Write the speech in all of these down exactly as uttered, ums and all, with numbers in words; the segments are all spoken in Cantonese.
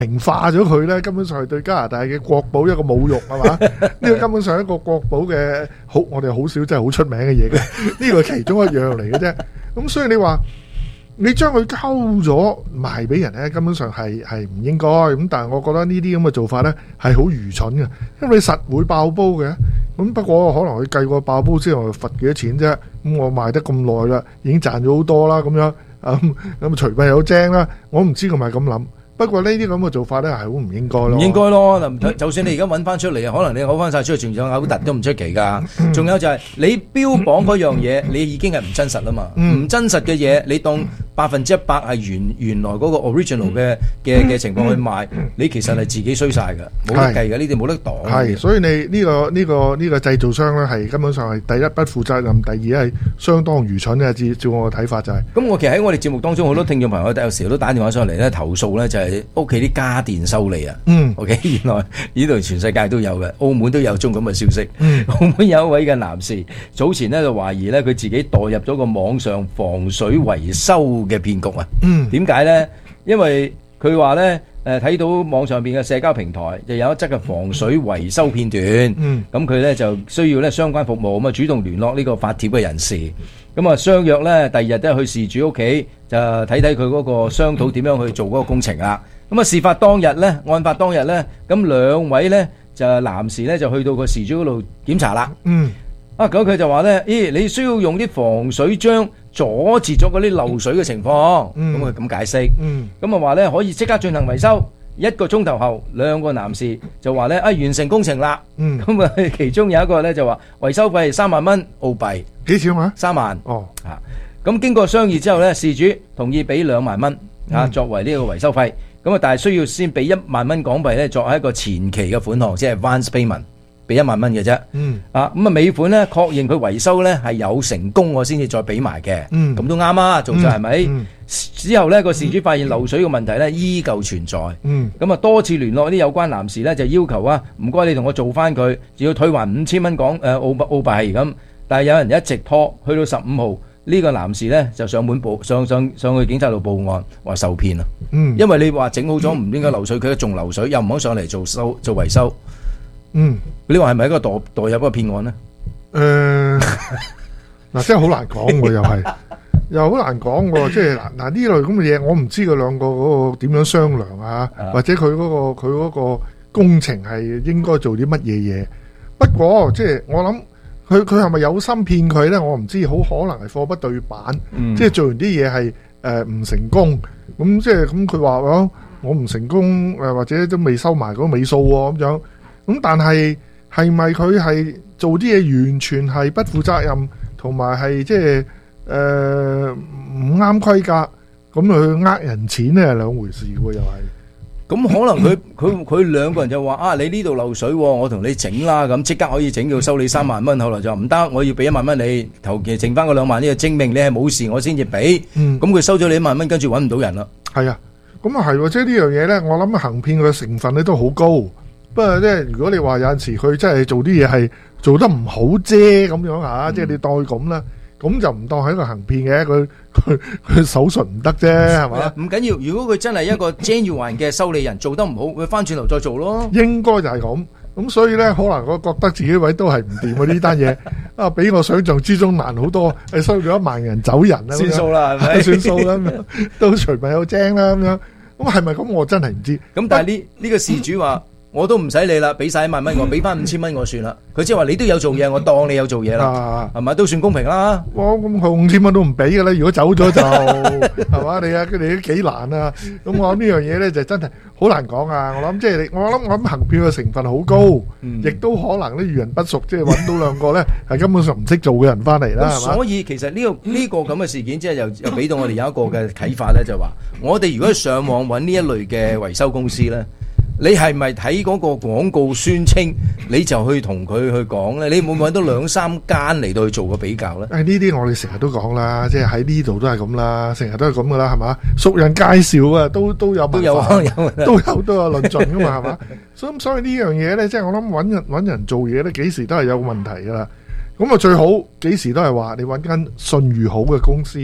平化咗佢咧，根本上係對加拿大嘅國寶一個侮辱，係嘛？呢個根本上係一個國寶嘅好，我哋好少真係好出名嘅嘢嘅，呢個係其中一樣嚟嘅啫。咁所以你話你將佢溝咗賣俾人咧，根本上係係唔應該。咁但係我覺得呢啲咁嘅做法咧係好愚蠢嘅，因為你實會爆煲嘅。咁不過可能佢計過爆煲之後罰幾多錢啫。咁我賣得咁耐啦，已經賺咗好多啦，咁樣咁咁除弊有精啦。我唔知佢咪咁諗。不過呢啲咁嘅做法咧係好唔應該咯， 唔應該咯。嗱，就算你而家揾翻出嚟，可能你攞翻晒出去，仲有嘔突都唔出奇㗎。仲有就係你標榜嗰樣嘢，你已經係唔真實啦嘛。唔真實嘅嘢，你當百分之一百係原原來嗰個 original 嘅嘅嘅情況去賣，你其實係自己衰晒㗎，冇得計㗎，呢啲冇得擋。 係，所以你呢個呢個呢個製造商咧係根本上係第一不負責任，第二係相當愚蠢嘅。照照我嘅睇法就係。 咁我其實喺我哋節目當中，好多聽眾朋友有時都打電話上嚟咧投訴咧，就係屋企啲家電修理啊。 嗯。 OK， 原來呢度全世界都有嘅，澳門都有宗咁嘅消息。 嗯。 澳門有一位嘅男士，早前咧就懷疑咧佢自己墮入咗個網上防水維修嘅騙局啊。 嗯。 點解咧？因為佢話咧，誒睇到網上邊嘅社交平台就有一則嘅防水維修片段。 嗯。 咁佢咧就需要咧相關服務，咁啊主動聯絡呢個發帖嘅人士。咁啊，相約咧，第二日都去事主屋企就睇睇佢嗰個商討點樣去做嗰個工程啊。咁啊，事發當日咧，案發當日咧，咁兩位咧就男士咧就去到個事主嗰度檢查啦。 嗯。 啊，咁佢就話咧，咦，你需要用啲防水漿阻截咗嗰啲漏水嘅情況。 嗯。 咁佢咁解釋。 嗯。 咁啊話咧可以即刻進行維修。一個鐘頭後，兩個男士就話咧啊完成工程啦。 嗯。 咁啊，其中有一個咧就話維修費三萬蚊澳幣。 幾錢啊？ 三萬。 哦。 啊，咁經過商議之後咧，事主同意俾兩萬蚊啊作為呢個維修費。咁啊，但係需要先俾一萬蚊港幣咧作為一個前期嘅款項，即係 advance payment，俾一萬蚊嘅啫。 嗯。 啊，咁啊尾款咧確認佢維修咧係有成功，我先至再俾埋嘅。 嗯。 咁都啱啊，做晒係咪？ 嗯。 之後咧個事主發現漏水嘅問題咧依舊存在。 嗯。 咁啊多次聯絡啲有關男士咧，就要求啊，唔該你同我做翻佢，只要退還五千蚊港誒澳澳幣咁。但係有人一直拖，去到十五號。呢、這個男士咧就上門報上上上去警察度報案，話受騙啊！ 嗯， 因為你話整好咗唔應該漏水，佢仲漏水，又唔肯上嚟做修做維修。 嗯， 你話係咪一個墮墮入一個騙案咧？ 誒，嗱，真係好難講喎，又係又好難講喎，即係嗱嗱呢類咁嘅嘢，我唔知佢兩個嗰個點樣商量啊，或者佢嗰個佢嗰個工程係應該做啲乜嘢嘢。不過即係我諗。佢佢係咪有心騙佢咧？我唔知，好可能係貨不對版，嗯、即係做完啲嘢係誒唔成功，咁即係咁佢話哦，我唔成功誒、呃，或者都未收埋嗰個尾數喎咁樣。咁但係係咪佢係做啲嘢完全係不負責任，同埋係即係誒唔啱規格，咁去呃人錢咧係兩回事喎，又係。 咁可能佢佢佢兩個人就話啊，你呢度漏水，我同你整啦，咁即刻可以整，要收你三萬蚊。後來就話唔得，我要俾一萬蚊你，頭期剩翻嗰兩萬呢個證明你係冇事，我先至俾。咁佢收咗你一萬蚊，跟住揾唔到人啦。 係啊，咁啊係，即係呢樣嘢咧，我諗行騙嘅成分咧都好高。不過即係如果你話有陣時佢真係做啲嘢係做得唔好啫咁樣吓，嗯、即係你當佢咁啦。咁就唔當係一個行騙嘅，佢佢佢手術唔得啫，係嘛？ 唔緊要，如果佢真係一個 genuine 嘅修理人，做得唔好，佢翻轉頭再做咯。 應該就係咁，咁所以咧，可能我覺得自己位都係唔掂啊！呢單嘢啊，比我想象之中難好多，係收咗一萬人走人啦， 算數啦，係咪？ 算數啦，咁樣都隨咪有精啦，咁樣咁係咪咁？我真係唔知。 咁但係呢呢個事主話。我都唔使理啦，俾晒一萬蚊我，俾翻五千蚊我算啦。佢即係話你都有做嘢，我當你有做嘢啦，係咪都算公平啦？ 我咁佢五千蚊都唔俾嘅啦，如果走咗就係嘛？你啊，佢哋都幾難啊！咁我諗呢樣嘢咧就真係好難講啊！我諗即係你，我諗我諗行騙嘅成分好高，亦、嗯、都可能咧遇人不淑，即係揾到兩個咧係根本上唔識做嘅人翻嚟啦，係嘛？ 所以其實呢、這個呢、這個咁嘅事件，即係又又俾到我哋有一個嘅啟發咧，就話我哋如果上網揾呢一類嘅維修公司咧。你係咪睇嗰個廣告宣稱，你就去同佢去講咧？你會唔會揾到兩三間嚟到去做個比較咧？ 誒呢啲我哋成日都講啦，即係喺呢度都係咁啦，成日都係咁噶啦，係嘛？熟人介紹啊，都都有辦法， 都有有都有都有論盡噶嘛，係嘛？所以所以呢樣嘢咧，即係我諗揾人揾人做嘢咧，幾時都係有問題噶啦。咁啊最好幾時都係話你揾間信譽好嘅公司。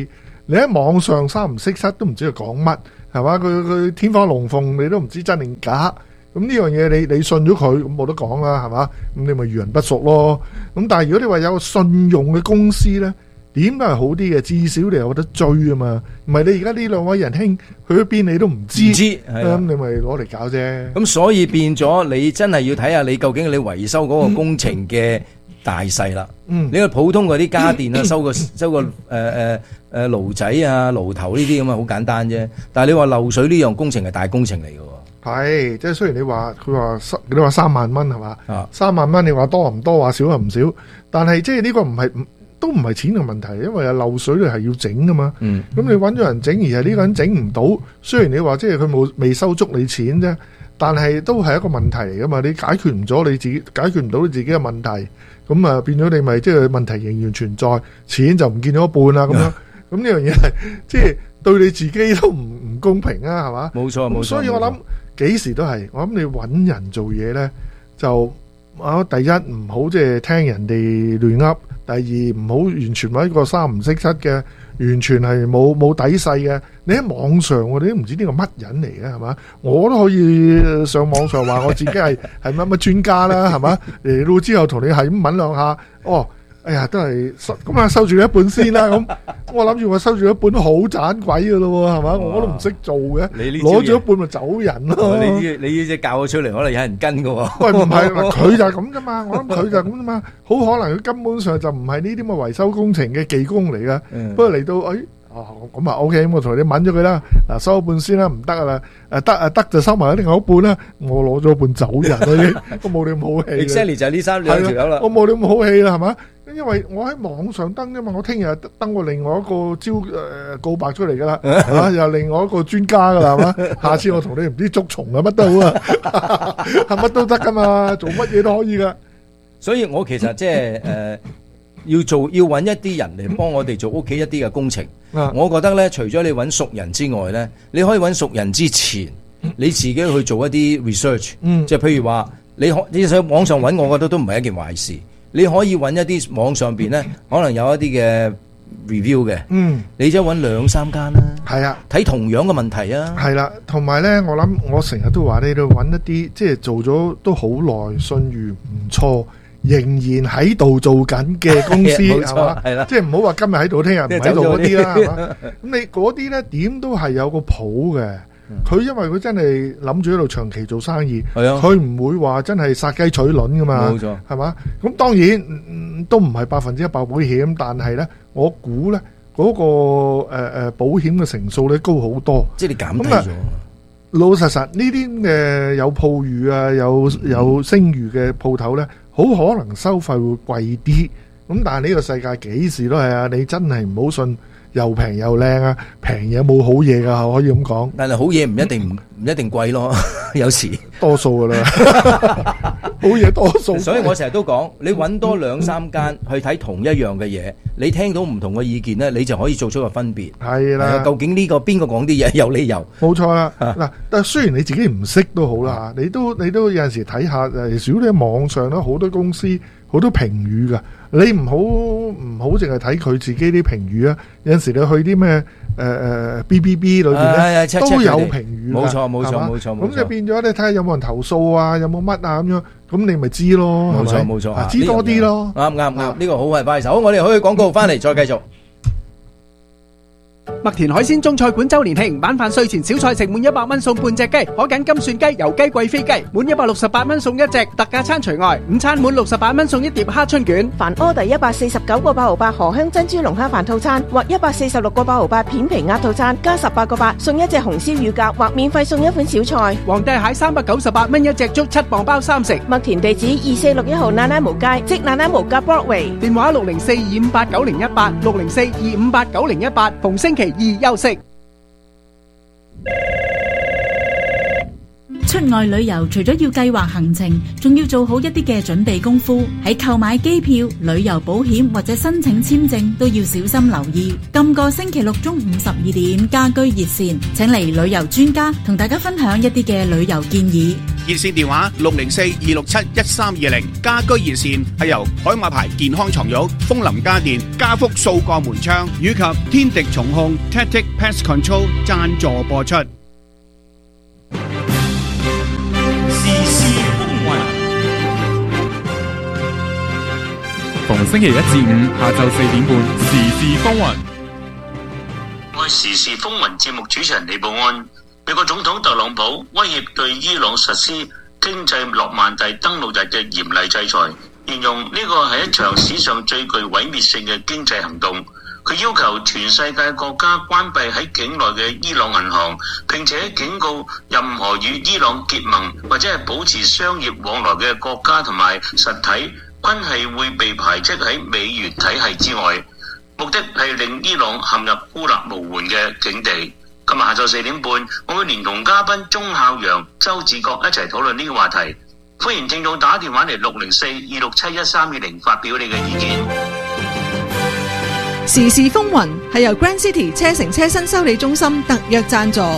你喺網上三唔識七都唔知佢講乜，係嘛？佢佢天花龍鳳，你都唔知真定假。咁呢樣嘢你你信咗佢，咁冇得講啦，係嘛？咁你咪遇人不淑咯。咁但係如果你話有個信用嘅公司咧，點都係好啲嘅，至少你有得追啊嘛。唔係你而家呢兩位仁兄去咗邊你都唔知， 唔知咁你咪攞嚟搞啫。 咁所以變咗你真係要睇下你究竟你維修嗰個工程嘅大細啦。 嗯， 你個普通嗰啲家電啊，收個收個誒誒誒爐仔啊、爐頭呢啲咁啊，好簡單啫。但係你話漏水呢樣工程係大工程嚟嘅喎。 係，即係雖然你話佢話三，你話三萬蚊係嘛？ 啊， 三萬蚊你話多唔多，話少又唔少，但係即係呢個唔係都唔係錢嘅問題，因為漏水你係要整噶嘛。 嗯， 咁你揾咗人整，而係呢個人整唔到，雖然你話即係佢冇未收足你錢啫，但係都係一個問題嚟噶嘛。你解決唔咗你自己，解決唔到你自己嘅問題，咁啊變咗你咪即係問題仍然存在，錢就唔見咗一半啦咁樣。咁呢樣嘢係即係對你自己都唔唔公平啊，係嘛？ 冇錯冇錯。 所以我諗幾時都係，我諗你揾人做嘢咧，就啊第一唔好即係聽人哋亂噏，第二唔好完全揾一個三唔識七嘅，完全係冇冇底細嘅。你喺網上我哋都唔知呢個乜人嚟嘅，係嘛？我都可以上網上話我自己係係乜乜專家啦，係嘛？嚟到之後同你係咁問兩下，哦。哎呀，都係收咁啊，收住一半先啦。咁我諗住我收住一半都好盞鬼噶咯，係嘛？我都唔識做嘅，攞咗一半咪走人咯。 你呢你呢隻教咗出嚟，可能有人跟噶喎。 喂，唔係，佢就係咁啫嘛。我諗佢就係咁啫嘛。好可能佢根本上就唔係呢啲咁嘅維修工程嘅技工嚟噶。不過嚟到，哎。哦，咁啊 OK，咁我同你問咗佢啦，嗱收一半先啦，唔得啦，誒得啊得就收埋另外一半啦，我攞咗一半走人啦，已經，我冇你咁好氣。 exactly 就係呢三兩條友啦， 我冇你咁好氣啦，係嘛？因為我喺網上登啫嘛，我聽日登過另外一個招誒告白出嚟噶啦，啊又另外一個專家噶啦，係嘛？下次我同你唔知捉蟲啊乜都好啊，係乜都得噶嘛，做乜嘢都可以噶。 所以我其實即係誒。要做要揾一啲人嚟幫我哋做屋企一啲嘅工程， 啊、 我覺得呢，除咗你揾熟人之外呢，你可以揾熟人之前，你自己去做一啲 research， 嗯， 即係譬如話你可你喺網上揾，我覺得都唔係一件壞事。你可以揾一啲網上邊呢，可能有一啲嘅 review 嘅，嗯，你即係揾兩三間啦， 係啊， 睇同樣嘅問題啊， 係啦，同埋呢，我諗我成日都話你都揾一啲即係做咗都好耐，信譽唔錯。仍然喺度做緊嘅公司係嘛？係啦，即係唔好話今日喺度，聽日唔喺度嗰啲啦，係嘛？咁你嗰啲咧點都係有個譜嘅。佢因為佢真係諗住喺度長期做生意，佢唔會話真係殺雞取卵噶嘛。冇錯，係嘛？咁當然、嗯、都唔係百分之一百保險，但係咧，我估咧嗰個誒誒、呃、保險嘅成數咧高好多。即係你減低咗。老實實呢啲嘅有鋪譽啊，有有聲譽嘅鋪頭咧，好可能收費會貴啲。咁但係呢個世界幾時都係啊！你真係唔好信又平又靚啊！平嘢冇好嘢噶，可以咁講。但係好嘢唔一定唔唔一定貴咯，有時多數噶啦，好嘢多數。所以我成日都講，你揾多兩三間去睇同一樣嘅嘢，你聽到唔同嘅意見咧，你就可以做出個分別。係啦，究竟呢個邊個講啲嘢有理由？冇錯啦。嗱，但係雖然你自己唔識都好啦，你都你都有陣時睇下誒，少啲喺網上啦，好多公司好多評語噶。你唔好唔好淨係睇佢自己啲評語啊！有陣時你去啲咩誒誒 B B B 裏邊咧都有評語，冇錯冇錯冇錯。咁就變咗你睇下有冇人投訴啊，有冇乜啊咁樣，咁你咪知咯。冇錯冇錯，知多啲咯。啱啱啱，呢個好係快手。我哋可以廣告翻嚟再繼續。 麥田海鮮中菜館周年慶，晚飯睡前小菜食滿一百蚊送半隻雞，可揀金蒜雞、油雞、貴妃雞，滿一百六十八蚊送一隻，特價餐除外。午餐滿六十八蚊送一碟蝦春卷。 凡 order 一百四十九個八毫八荷香珍珠龍蝦飯套餐，或一百四十六個八毫八片皮鴨套餐，加十八個八送一隻紅燒乳鴿，或免費送一款小菜。 皇帝蟹三百九十八蚊一隻，足七磅包三食。 麥田地址二四六一號那拉無街，即那拉無街 Broadway。 電話六零四二五八九零一八，六零四二五八九零一八，逢星期二休息。 出外旅遊除咗要計劃行程，仲要做好一啲嘅準備功夫。喺購買機票、旅遊保險或者申請簽證都要小心留意。今個星期六中午十二點，家居熱線請嚟旅遊專家同大家分享一啲嘅旅遊建議。 熱線電話六零四二六七一三二零。家居熱線係由海馬牌健康床褥、風林家電、家福數個門窗以及天敵蟲控 Tactic Pest Control 贊助播出。 時事風雲，逢星期一至五下晝四點半，時事風雲。 我係時事風雲節目主持人李寶安。美國總統特朗普威脅對伊朗實施經濟諾曼第登陸日嘅嚴厲制裁，形容呢個係一場史上最具毀滅性嘅經濟行動。佢要求全世界國家關閉喺境內嘅伊朗銀行，並且警告任何與伊朗結盟或者係保持商業往來嘅國家同埋實體，均係會被排斥喺美元體系之外。目的係令伊朗陷入孤立無援嘅境地。今日下晝四點半，我會連同嘉賓鐘孝陽、周志國一齊討論呢個話題。歡迎聽眾打電話嚟六零四二六七一三二零發表你嘅意見。 時事風雲係由 Grand City 車城車身修理中心特約贊助。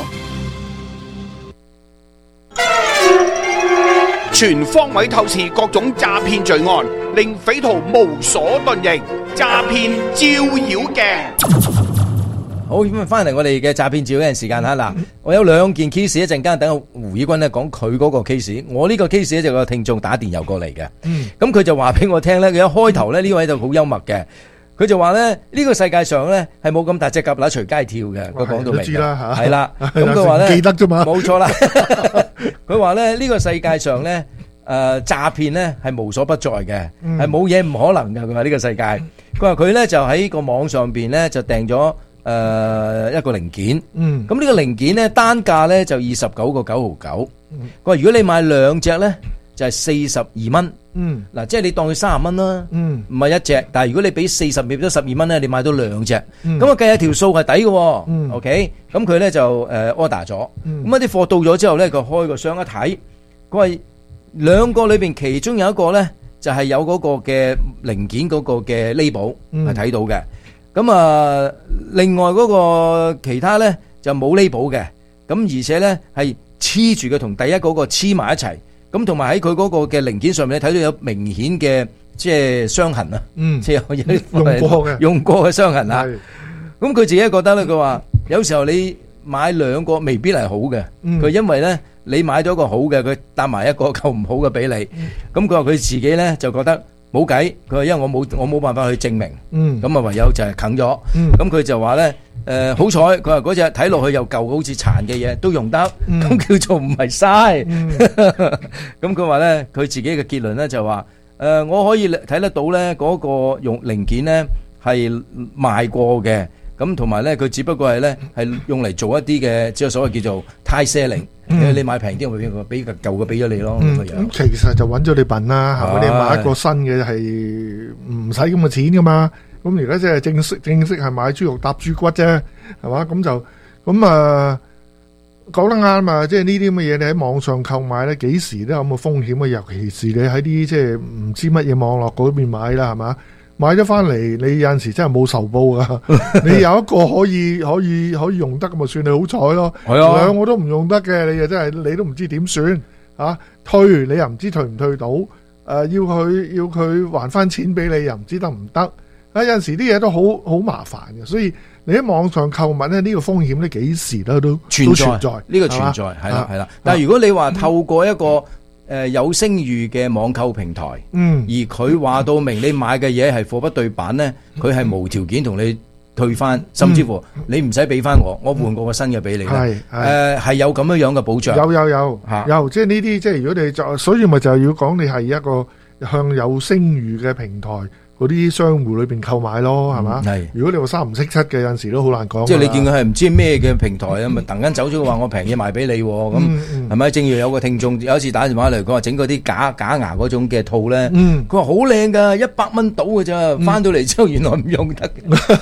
全方位透視各種詐騙罪案，令匪徒無所遁形。詐騙照妖鏡。 好，咁啊，翻嚟我哋嘅詐騙照嘅時間吓嗱，我有兩件 case， 一陣間等胡以軍咧講佢嗰個 case， 我呢個 case 咧就個聽眾打電郵過嚟嘅，咁佢就話俾我聽咧，佢一開頭咧呢位就好幽默嘅，佢就話咧呢個世界上咧係冇咁大隻蛤乸隨街跳嘅，佢講到明嘅，係啦，咁佢話咧記得啫嘛， 冇錯啦，佢話咧呢個世界上咧誒詐騙咧係無所不在嘅，係冇嘢唔可能嘅，佢話呢個世界，佢話佢咧就喺個網上邊咧就訂咗。誒、呃，一個零件，嗯，咁呢個零件咧單價咧就二十九個九毫九，佢話如果你買兩隻咧就係四十二蚊，嗯，嗱，即係你當佢三十蚊啦，嗯，唔係一隻，但係如果你俾四十變咗十二蚊咧，你買到兩隻，咁啊計下條數係抵嘅，嗯 ，OK，咁佢咧就誒 order 咗，咁一啲貨到咗之後咧，佢開個箱一睇，佢話兩個裏邊其中有一個咧就係有嗰個嘅零件嗰個嘅 label 係睇到嘅。咁啊，另外嗰個其他咧就冇 label 嘅，咁而且咧係黐住嘅，同第一嗰個黐埋一齊，咁同埋喺佢嗰個嘅零件上面咧睇到有明顯嘅即係傷痕啊，嗯，即係有啲用過嘅用過嘅傷痕啊。咁佢自己覺得咧，佢話有時候你買兩個未必係好嘅，佢因為咧你買咗個好嘅，佢搭埋一個夠唔好嘅俾你，咁佢話佢自己咧就覺得。冇計，佢話因為我冇我冇辦法去證明，咁啊唯有就係啃咗。咁佢就話咧，誒好彩，佢話嗰隻睇落去又舊好似殘嘅嘢都用得，咁叫做唔係嘥。咁佢話咧，佢自己嘅結論咧就話，誒我可以睇得到咧嗰個用零件咧係賣過嘅，咁同埋咧佢只不過係咧係用嚟做一啲嘅即係所謂叫做 tie selling。嗯、你買平啲，咪俾俾個舊嘅俾咗你咯。咁、嗯嗯、 其實就揾咗你笨啦，係咪？你買一個新嘅係唔使咁嘅錢噶嘛。咁而家即係正式正式係買豬肉搭豬骨啫，係嘛？咁就咁啊，講得啱啊！即係呢啲咁嘅嘢，你喺網上購買咧，幾時都有咁嘅風險啊！尤其是你喺啲即係唔知乜嘢網絡嗰邊買啦，係嘛？買咗翻嚟，你有陣時真係冇仇報噶。你有一個可以可以可以用得咁咪算你好彩咯。係啊，兩個都唔用得嘅，你又真係你都唔知點算啊？退你又唔知退唔退到，誒、呃、要佢要佢還翻錢俾你又唔知得唔得。啊有陣時啲嘢都好好麻煩嘅，所以你喺網上購物咧，呢、呢個風險咧幾時都都存在。呢、 呢個存在係啦係啦。但係如果你話透過一個、嗯誒、呃，有聲譽嘅網購平台，嗯，而佢話到明你買嘅嘢係貨不對版咧，佢係無條件同你退翻，甚至乎你唔使俾翻我，我換過個新嘅俾你咧。係誒係有咁樣樣嘅保障。有有有嚇，有即係呢啲即係如果你就，所以咪就係要講你係一個向有聲譽嘅平台。嗰啲商戶裏邊購買咯，係嘛？係。如果你話三唔識七嘅，有陣時都好難講。即係你見佢係唔知咩嘅平台啊，咪突然間走咗話我平嘢賣俾你，咁係咪？正如有個聽眾有一次打電話嚟講話整嗰啲假假牙嗰種嘅套咧，佢話好靚㗎，一百蚊到㗎咋，翻到嚟之後原來唔用得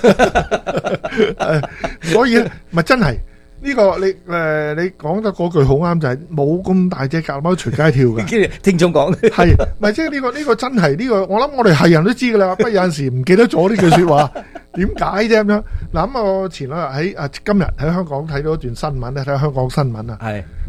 嘅。所以咧，咪真係。呢、這個你誒、呃、你講得嗰句好啱，就係冇咁大隻蛤乸隨街跳㗎。聽眾講係咪即係呢個呢、這個真係呢、這個？我諗我哋係人都知㗎啦。不過有陣時唔記得咗呢句説話，點解啫咁樣？嗱咁我前兩日喺啊今日喺香港睇到一段新聞咧，睇下香港新聞啊。係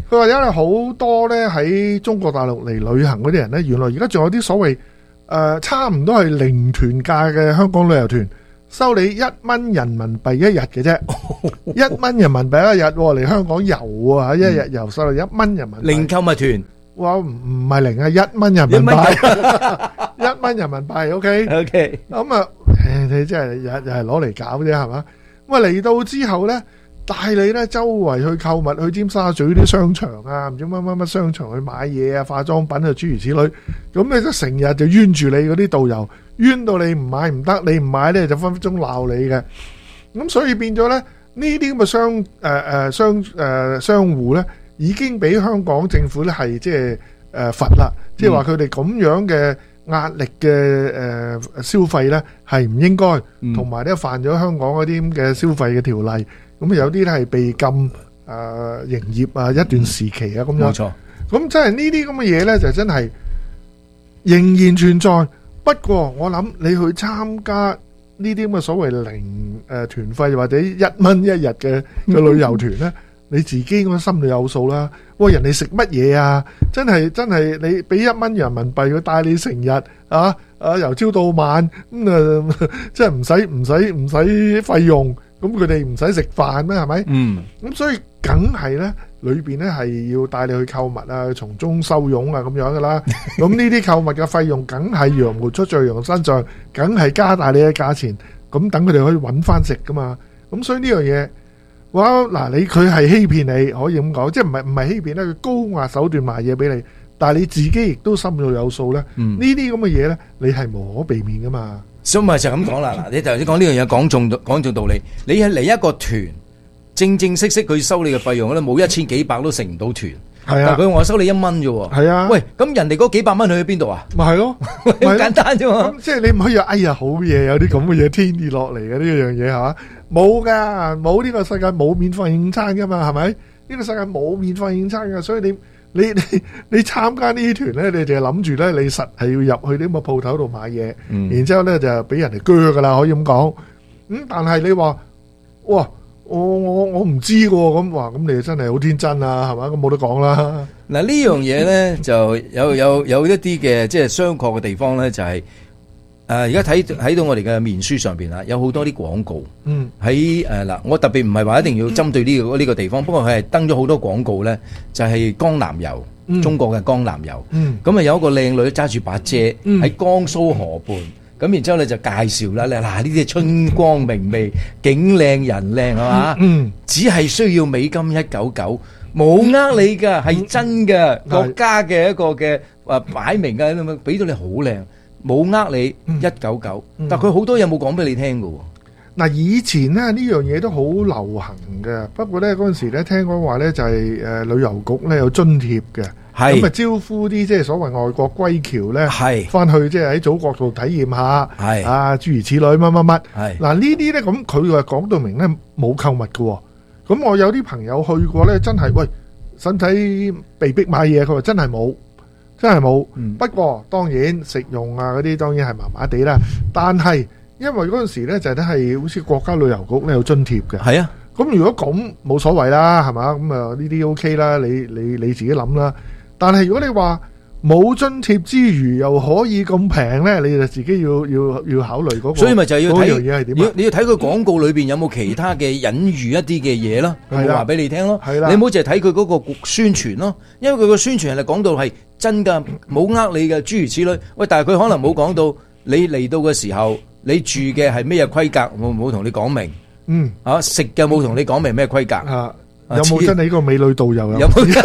佢話因為好多咧喺中國大陸嚟旅行嗰啲人咧，原來而家仲有啲所謂誒、呃、差唔多係零團價嘅香港旅遊團，收你一蚊人民幣一日嘅啫，一蚊人民幣一日嚟香港遊啊，一日遊收你一蚊人民幣。 零購物團， 哇唔唔係零啊，一蚊人民幣，一蚊人民幣 ，OK OK， 咁啊，你真係又又係攞嚟搞啫，係嘛？咁啊嚟到之後咧。帶你咧周圍去購物，去尖沙咀啲商場啊，唔知乜乜乜商場去買嘢啊，化妝品啊，諸如此類。咁你就成日就冤住你嗰啲導遊，冤到你唔買唔得，你唔買咧就分分鐘鬧你嘅。咁所以變咗咧，呢啲咁嘅商誒誒商誒商戶咧，已經俾香港政府咧係即係誒罰啦，即係話佢哋咁樣嘅壓力嘅誒消費咧係唔應該，同埋咧犯咗香港嗰啲咁嘅消費嘅條例。咁有啲咧係被禁誒營業啊一段時期啊咁樣。冇錯。咁真係呢啲咁嘅嘢咧，就真係仍然存在。不過我諗你去參加呢啲咁嘅所謂零誒團費或者一蚊一日嘅嘅旅遊團咧，你自己咁心裏有數啦。喂，人哋食乜嘢啊？真係真係你俾一蚊人民幣，佢帶你成日啊啊由朝到晚咁啊，即係唔使唔使唔使費用。咁佢哋唔使食飯咩？係咪？嗯。咁所以梗係咧，裏邊咧係要帶你去購物啊，從中收佣啊，咁樣噶啦。咁呢啲購物嘅費用，梗係羊毛出在羊身上，梗係加大你嘅價錢。咁等佢哋可以揾翻食噶嘛。咁所以呢樣嘢，哇！嗱，你佢係欺騙你，可以咁講，即係唔係唔係欺騙咧？佢高壓手段賣嘢俾你，但係你自己亦都心裏有數咧。呢啲咁嘅嘢咧，你係無可避免噶嘛。 所以咪就咁講啦，嗱，你頭先講呢樣嘢講中講中道理，你係嚟一個團，正正式式佢收你嘅費用咧，冇一千幾百都成唔到團，係啊，佢話收你一蚊啫喎，係啊，喂，咁人哋嗰幾百蚊去咗邊度啊？咪係咯，好簡單啫嘛，咁即係你唔可以話哎呀好嘢，有啲咁嘅嘢天跌落嚟嘅呢樣嘢係嘛？冇噶，冇呢個世界冇免費午餐噶嘛，係咪？呢個世界冇免費午餐噶，所以你。你你你參加呢啲團咧，你就諗住咧，你實係要入去啲咁嘅鋪頭度買嘢，嗯、然之後咧就俾人哋鋸噶啦，可以咁講。咁、嗯、但係你話，哇，我我我唔知喎，咁話咁你真係好天真啊，係嘛？咁冇得講啦。嗱呢樣嘢咧就有有有一啲嘅即係商榷嘅地方咧，就係、是。誒而家睇睇到我哋嘅面書上邊啦，有好多啲廣告。嗯，喺誒嗱，我特別唔係話一定要針對呢個呢個地方，不過佢係登咗好多廣告咧，就係江南油，中國嘅江南油。嗯，咁啊有一個靚女揸住把遮喺江蘇河畔，咁然之後咧就介紹啦，嗱呢啲春光明媚，景靚人靚係嘛？嗯，只係需要美金一九九，冇呃你㗎，係真嘅，國家嘅一個嘅誒擺明嘅，咁樣俾到你好靚。冇呃你一九九，但佢好多嘢冇講俾你聽㗎喎。嗱，以前咧呢樣嘢都好流行嘅，不過咧嗰陣時咧聽講話咧就係誒旅遊局咧有津貼嘅，咁啊招呼啲即係所謂外國歸僑咧，係翻去即係喺祖國度體驗下，係啊諸如此類乜乜乜。係嗱呢啲咧咁佢話講到明咧冇購物嘅，咁我有啲朋友去過咧，真係喂使唔使被逼買嘢？佢話真係冇。真係冇，嗯、不過當然食用啊嗰啲當然係麻麻地啦。但係因為嗰陣時咧就係係好似國家旅遊局咧有津貼嘅。係啊，咁如果咁冇所謂啦，係嘛？咁啊呢啲 OK 啦，你你你自己諗啦。但係如果你話冇津貼之餘又可以咁平咧，你就自己要要要考慮嗰個。所以咪就係要睇樣嘢係點啊？你要睇佢廣告裏邊有冇其他嘅隱喻一啲嘅嘢咯，佢會話俾你聽咯。係啦，你唔好淨係睇佢嗰個宣傳咯，因為佢個宣傳係講到係。真噶，冇呃你嘅，諸如此類。喂，但係佢可能冇講到你嚟到嘅時候，你住嘅係咩嘢規格，冇冇同你講明。嗯，啊食嘅冇同你講明咩規格。啊，有冇真係呢個美女導遊有冇？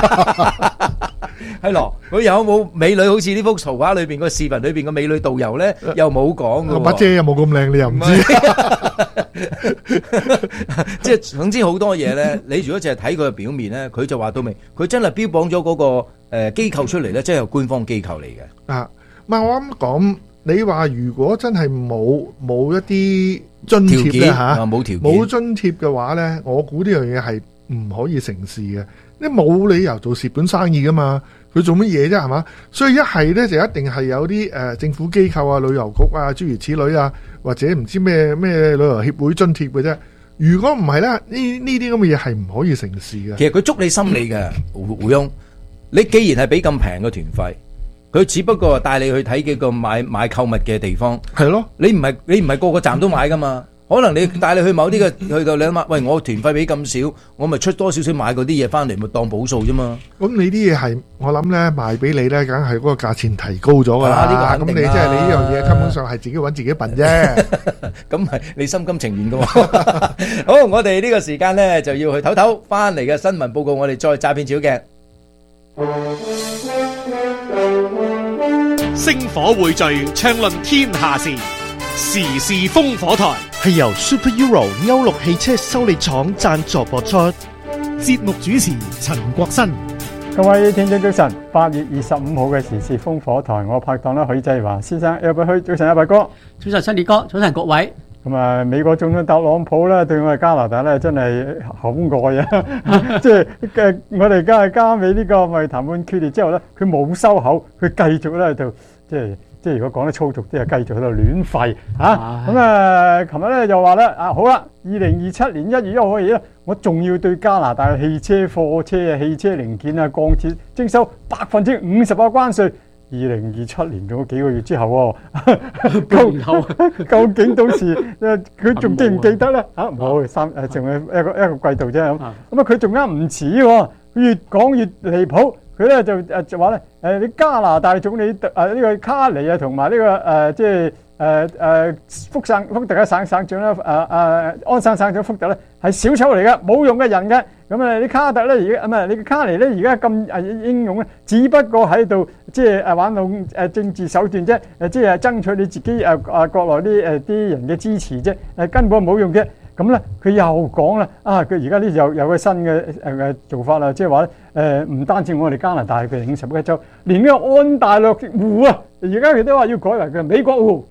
係咯，佢有冇美女？好似呢幅圖畫裏邊個視頻裏邊個美女導遊咧，又冇講嘅。把遮又冇咁靚，你又唔知。即係總之好多嘢咧，你如果淨係睇佢嘅表面咧，佢就話到明，佢真係標榜咗嗰個。誒，機構出嚟咧，即係由官方機構嚟嘅。啊，唔係我啱講，你話如果真係冇冇一啲津貼咧吓，冇條件，冇津貼嘅話咧，我估呢樣嘢係唔可以成事嘅。你冇理由做蝕本生意噶嘛？佢做乜嘢啫？係嘛？所以一係咧就一定係有啲誒政府機構啊、旅遊局啊諸如此類啊，或者唔知咩咩旅遊協會津貼嘅啫。 如果唔係咧，呢呢啲咁嘅嘢係唔可以成事嘅。 其實佢捉你心理嘅，胡胡翁，你既然係俾咁平嘅團費，佢只不過帶你去睇幾個買買購物嘅地方， 係咯， 你唔係你唔係個個站都買噶嘛？可能你帶你去某啲嘅去到你諗下，喂，我團費俾咁少，我咪出多少少買嗰啲嘢翻嚟，咪當補數啫嘛。 咁你啲嘢係我諗咧賣俾你咧，梗係嗰個價錢提高咗㗎啦。 呢個咁你即係你呢樣嘢根本上係自己揾自己笨啫。 咁係你心甘情願㗎喎。好，我哋呢個時間咧就要去唞唞，翻嚟嘅新聞報告，我哋再詐騙照鏡。 星火匯聚，暢論天下事，時事烽火台係由 Super Euro 歐陸汽車修理廠贊助播出。 節目主持陳國新。 各位聽眾早晨，八月二十五號嘅時事烽火台，我拍檔啦許繼華先生，有冇去？早晨，阿伯哥。 早晨，新烈哥。早晨，各位。 咁啊，美國總統特朗普咧，對我哋加拿大咧，真係好愛啊！即係嘅，我哋而家係加美呢個貿易談判決裂之後咧，佢冇收口，佢繼續咧就即係即係如果講得粗俗啲，係繼續喺度亂吠嚇。咁啊，琴日咧又話咧啊，好啦，二零二七年一月一號起咧，我仲要對加拿大嘅汽車、貨車啊、汽車零件啊、鋼鐵徵收百分之五十嘅關稅。二零二七年仲有幾個月之後喎，究竟到時誒佢仲記唔記得咧？嚇冇三誒，仲有一個一個季度啫咁。咁啊，佢仲啱唔似喎，越講越離譜。佢咧就誒就話咧誒，你加拿大總理誒呢個卡尼啊，同埋呢個誒即係誒誒福省福特嘅省省長咧誒誒安省省長福特咧係小丑嚟嘅，冇用嘅人嘅。咁啊，你卡特咧而家唔係你卡尼咧而家咁誒英勇咧，只不過喺度即係誒玩弄誒政治手段啫，誒即係爭取你自己誒誒國內啲誒啲人嘅支持啫，誒根本冇用嘅。咁咧佢又講啦，啊佢而家呢有有個新嘅誒誒做法啦，即係話咧誒唔單止我哋加拿大嘅五十一州，連呢個安大略湖啊，而家佢都話要改為嘅美國湖。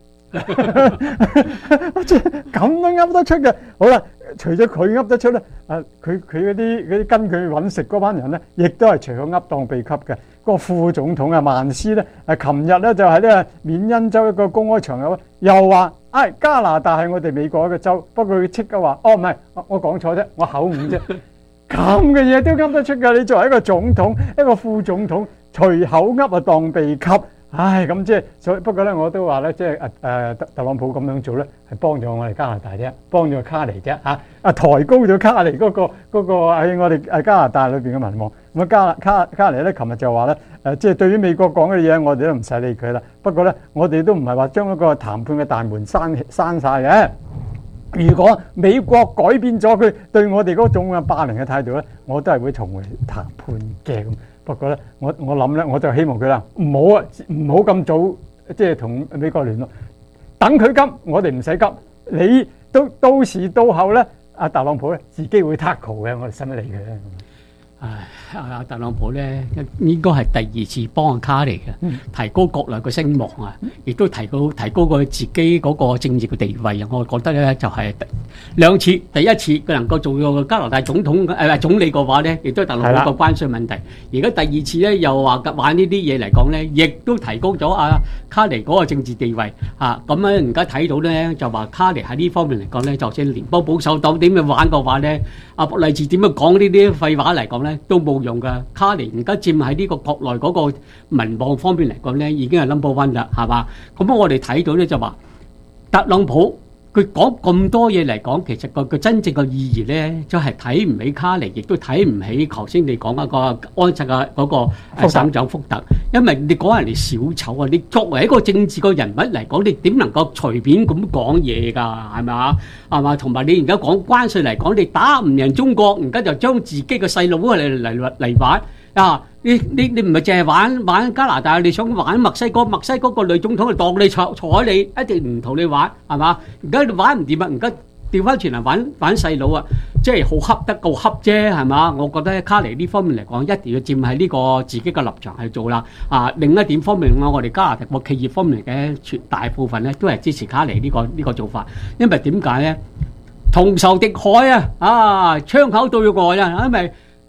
即係咁都噏得出嘅。好啦，除咗佢噏得出咧，啊佢佢嗰啲嗰啲跟佢揾食嗰班人咧，亦都係隨口噏當秘笈嘅。嗰個副總統啊，曼斯咧，啊琴日咧就喺呢個緬因州一個公開場合，又話唉加拿大係我哋美國一個州，不過佢即刻話哦唔係，我講錯啫，我口誤啫。咁嘅嘢都噏得出㗎。你作為一個總統，一個副總統，隨口噏啊當秘笈。唉，咁即係所以，不過咧，我都話咧，即係誒誒特特朗普咁樣做咧，係幫咗我哋加拿大啫，幫咗卡尼啫嚇，啊抬高咗卡尼嗰個嗰個喺我哋誒加拿大裏邊嘅民望。咁啊加卡卡尼咧，琴日就話咧誒，即係對於美國講嘅嘢，我哋都唔使理佢啦。不過咧，我哋都唔係話將一個談判嘅大門閂閂曬嘅。如果美國改變咗佢對我哋嗰種嘅霸凌嘅態度咧，我都係會重回談判嘅咁。不過咧，我我諗咧，我就希望佢啦，唔好啊，唔好咁早即係同美國聯絡，等佢急，我哋唔使急。你到到時到後咧，阿特朗普咧自己會 tackle 嘅，我哋使乜理佢咧？ 唉，阿特朗普咧應該係第二次幫阿卡尼嘅，提高國內嘅聲望啊，亦都提高提高佢自己嗰個政治嘅地位啊。我覺得咧就係兩次，第一次佢能夠做個加拿大總統誒、呃、總理嘅話咧，亦都係特朗普個關稅問題。而家第二次咧又話玩呢啲嘢嚟講咧，亦都提高咗阿卡尼嗰個政治地位啊。咁樣而家睇到咧就話卡尼喺呢方面嚟講咧，就算聯邦保守黨點樣玩嘅話咧，阿博勵治點樣講呢啲廢話嚟講咧，都冇用噶。卡尼而家佔喺呢個國內嗰個民望方面嚟講咧，已經係 number one 啦，係嘛？咁我哋睇到咧就話特朗普佢講咁多嘢嚟講，其實個個真正嘅意義咧，就係睇唔起卡尼，亦都睇唔起頭先你講嗰個安省嘅嗰個省長福特，因為你講人哋小丑啊！你作為一個政治個人物嚟講，你點能夠隨便咁講嘢㗎？係咪啊？係嘛？同埋你而家講關稅嚟講，你打唔贏中國，而家就將自己嘅細路嚟嚟嚟玩啊！你你你唔係淨係玩玩加拿大，你想玩墨西哥？墨西哥個女總統就當你坐坐喺你，一定唔同你玩，係嘛？而家你玩唔掂啊！而家調翻轉嚟玩玩細佬啊，即係好恰得夠恰啫，係嘛？我覺得卡尼呢方面嚟講，一定要佔喺呢個自己嘅立場去做啦。啊，另一點方面，我我哋加拿大個企業方面嘅絕大部分咧，都係支持卡尼呢個呢個做法，因為點解咧？同仇敵愾啊！啊，槍口對外啊，因為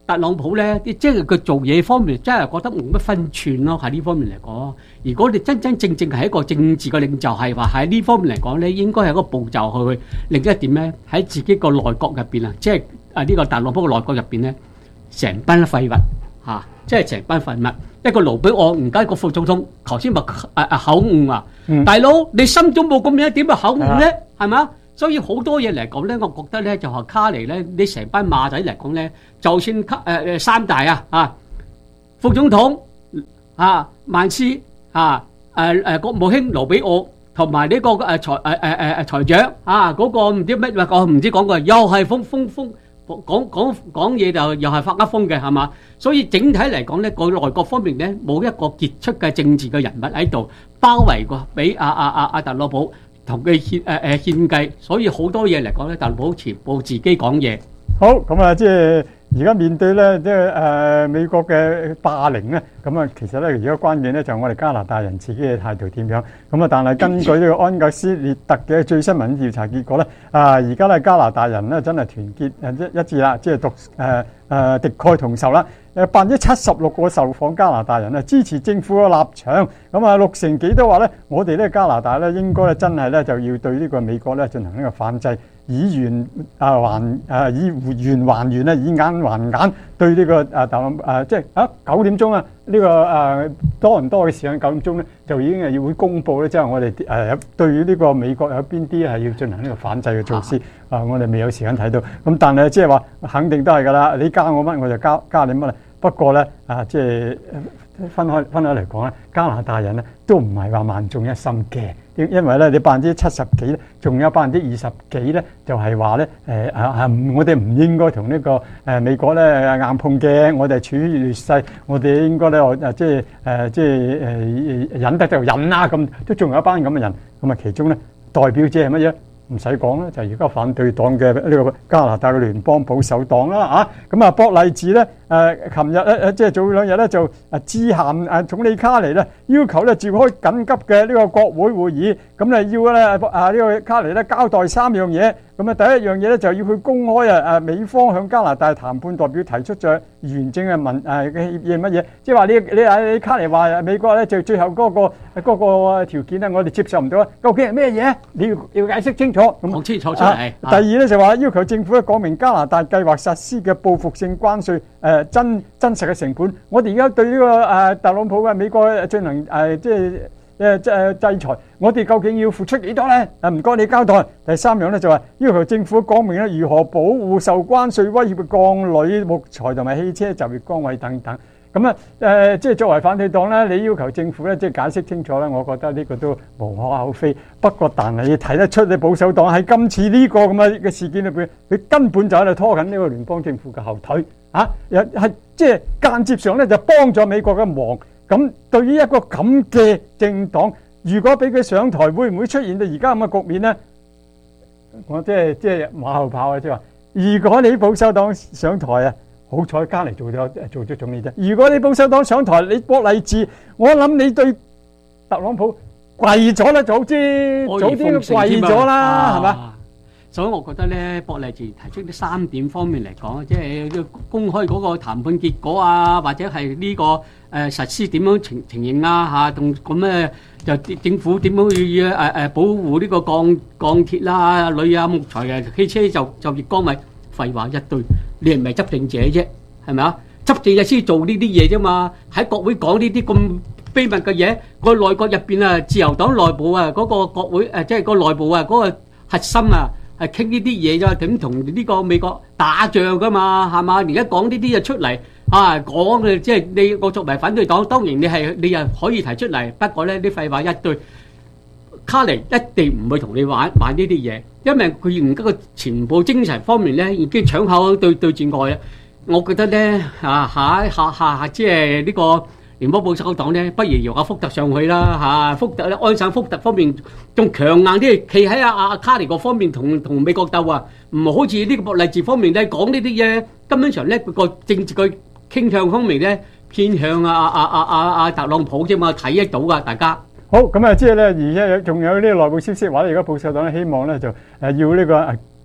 特朗普咧，即係佢做嘢方面真係覺得冇乜分寸咯，喺呢方面嚟講。如果你真真正正係一個政治嘅領袖，係話喺呢方面嚟講咧，應該係一個步驟去另一點咧，喺自己個內閣入邊啊，即係啊呢個特朗普嘅內閣入邊咧，成班廢物嚇，即係成班廢物。一個盧比奧，唔該個副總統，頭先咪誒誒口誤啊， 嗯、 大佬你心中冇咁樣點咪口誤咧？係咪啊？所以好多嘢嚟講咧，我覺得咧就係卡尼咧，你成班馬仔嚟講咧，就算卡誒誒三大啊啊，副總統啊曼斯啊誒誒國務卿盧比奧同埋呢個誒財誒誒誒誒財長啊嗰個唔知乜話，我唔知講過，又係風風風講講講嘢就又係發噏風嘅係嘛？所以整體嚟講咧，個內閣方面咧冇一個傑出嘅政治嘅人物喺度包圍過俾阿阿阿阿特朗普。同佢獻誒誒獻計，所以好多嘢嚟講咧，特朗普全部自己講嘢。 好咁啊，即係而家面對咧，即係誒美國嘅霸凌咧，咁啊，其實咧而家關鍵咧就係我哋加拿大人自己嘅態度點樣。咁啊，但係根據呢個安格斯列特嘅最新民調查結果咧，啊而家咧加拿大人咧真係團結誒一一致啦，即係獨誒誒敵愾同仇啦。誒百分之七十六個受訪加拿大人咧支持政府嘅立場，咁啊六成幾都話咧，我哋咧加拿大咧應該咧真係咧就要對呢個美國咧進行呢個反制，以圓啊還誒以圓還圓啊，以眼還眼，對呢個啊特朗誒即係啊九點鐘啊呢個誒多倫多嘅時間九點鐘咧就已經係要會公佈咧，即係我哋誒對於呢個美國有邊啲係要進行呢個反制嘅措施啊，我哋未有時間睇到，咁但係即係話肯定都係㗎啦，你加我乜我就加加你乜啦。不過咧，啊，即係分開分開嚟講咧，加拿大人咧都唔係話萬眾一心嘅，因因為咧你百分之七十幾咧，仲有百分之二十幾咧，就係話咧，誒啊啊，我哋唔應該同呢個誒美國咧硬碰嘅，我哋處於劣勢，我哋應該咧誒即係誒即係誒忍得就忍啦，咁都仲有一班咁嘅人，咁啊其中咧代表者係乜嘢？唔使講啦，就係而家反對黨嘅呢個加拿大嘅聯邦保守黨啦嚇，咁啊博勵治咧誒，琴日咧誒即係早兩日咧就誒致函誒總理卡尼咧，要求咧召開緊急嘅呢個國會會議，咁咧要咧啊呢個卡尼咧交代三樣嘢，咁啊第一樣嘢咧就要去公開啊誒美方向加拿大談判代表提出咗完整嘅文誒嘅協議係乜嘢，即係話你你啊你卡尼話美國咧就最後嗰個嗰個條件咧我哋接受唔到啊，究竟係咩嘢？你要要解釋清楚。 講清楚出嚟。 第二咧就話要求政府咧講明加拿大計劃實施嘅報復性關稅誒真真實嘅成本。我哋而家對呢個誒特朗普嘅美國進行誒即係誒即係制裁，我哋究竟要付出幾多咧？誒唔該你交代。第三樣咧就話要求政府講明咧如何保護受關稅威脅嘅鋼鋁、木材同埋汽車就業崗位等等。咁啊誒，即係作為反對黨咧，你要求政府咧即係解釋清楚咧，我覺得呢個都無可厚非。不過，但係你睇得出你保守黨喺今次呢個咁嘅嘅事件裏邊，佢根本就喺度拖緊呢個聯邦政府嘅後腿啊！又係即係間接上咧就幫咗美國嘅忙。咁對於一個咁嘅政黨，如果俾佢上台，會唔會出現到而家咁嘅局面咧？我即係即係馬後炮啊！即係話，如果你保守黨上台啊！好彩加嚟做咗做咗總理啫。如果你保守黨上台，你博勵治，我諗你對特朗普跪咗啦，早知早啲跪咗啦，係嘛？ 所以我覺得咧，博勵治提出呢三點方面嚟講，即係公開嗰個談判結果啊，或者係呢個誒實施點樣情情形啊嚇，同咁咧就政府點樣去誒誒保護呢個鋼鋼鐵啦、鋁啊、木材啊、汽車就就業崗位。廢話一堆，你係唔係執政者啫？係咪啊？執政者先做呢啲嘢啫嘛。喺國會講呢啲咁秘密嘅嘢，個內閣入邊啊，自由黨內部啊，嗰個國會誒，即係個內部啊，嗰個核心啊，係傾呢啲嘢啫，點同呢個美國打仗噶嘛？係嘛？而家講呢啲嘢出嚟啊，講嘅即係你我作為反對黨，當然你係你又可以提出嚟，不過咧啲廢話一堆。卡尼一定唔會同你玩玩呢啲嘢，因為佢而家個全部精神方面咧已經搶口對對住外啦。我覺得咧啊下下下即係呢個聯邦保守黨咧，不如由阿福特上去啦嚇。福特咧安省福特方面仲強硬啲，企喺阿阿卡尼嗰方面同同美國鬥啊，唔好似呢個博勵治方面咧講呢啲嘢，根本上咧個政治嘅傾向方面咧偏向阿阿阿阿阿特朗普啫嘛，睇得到噶大家。好咁啊，即係咧，而家有仲有呢個內部消息話咧，而家保守黨咧希望咧就誒要呢個誒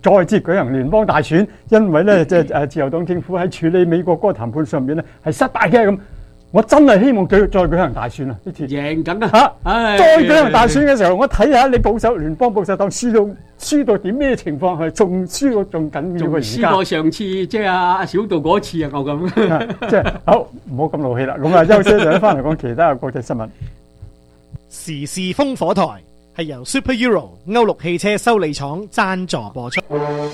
再次舉行聯邦大選，因為咧即係誒自由黨政府喺處理美國嗰個談判上面咧係失敗嘅咁。我真係希望佢再舉行大選啊！呢次贏緊啊！ 嚇， 唉再舉行大選嘅時候，我睇下你保守聯邦保守黨輸到輸到點咩情況，係仲輸到仲緊要仲過而輸過家。 上次即係阿阿小道嗰次啊，我咁。 即係好，唔好咁怒氣啦。咁啊，休息一陣翻嚟講其他嘅國際新聞。 時事烽火台係由 Super Euro 歐陸汽車修理廠贊助播出。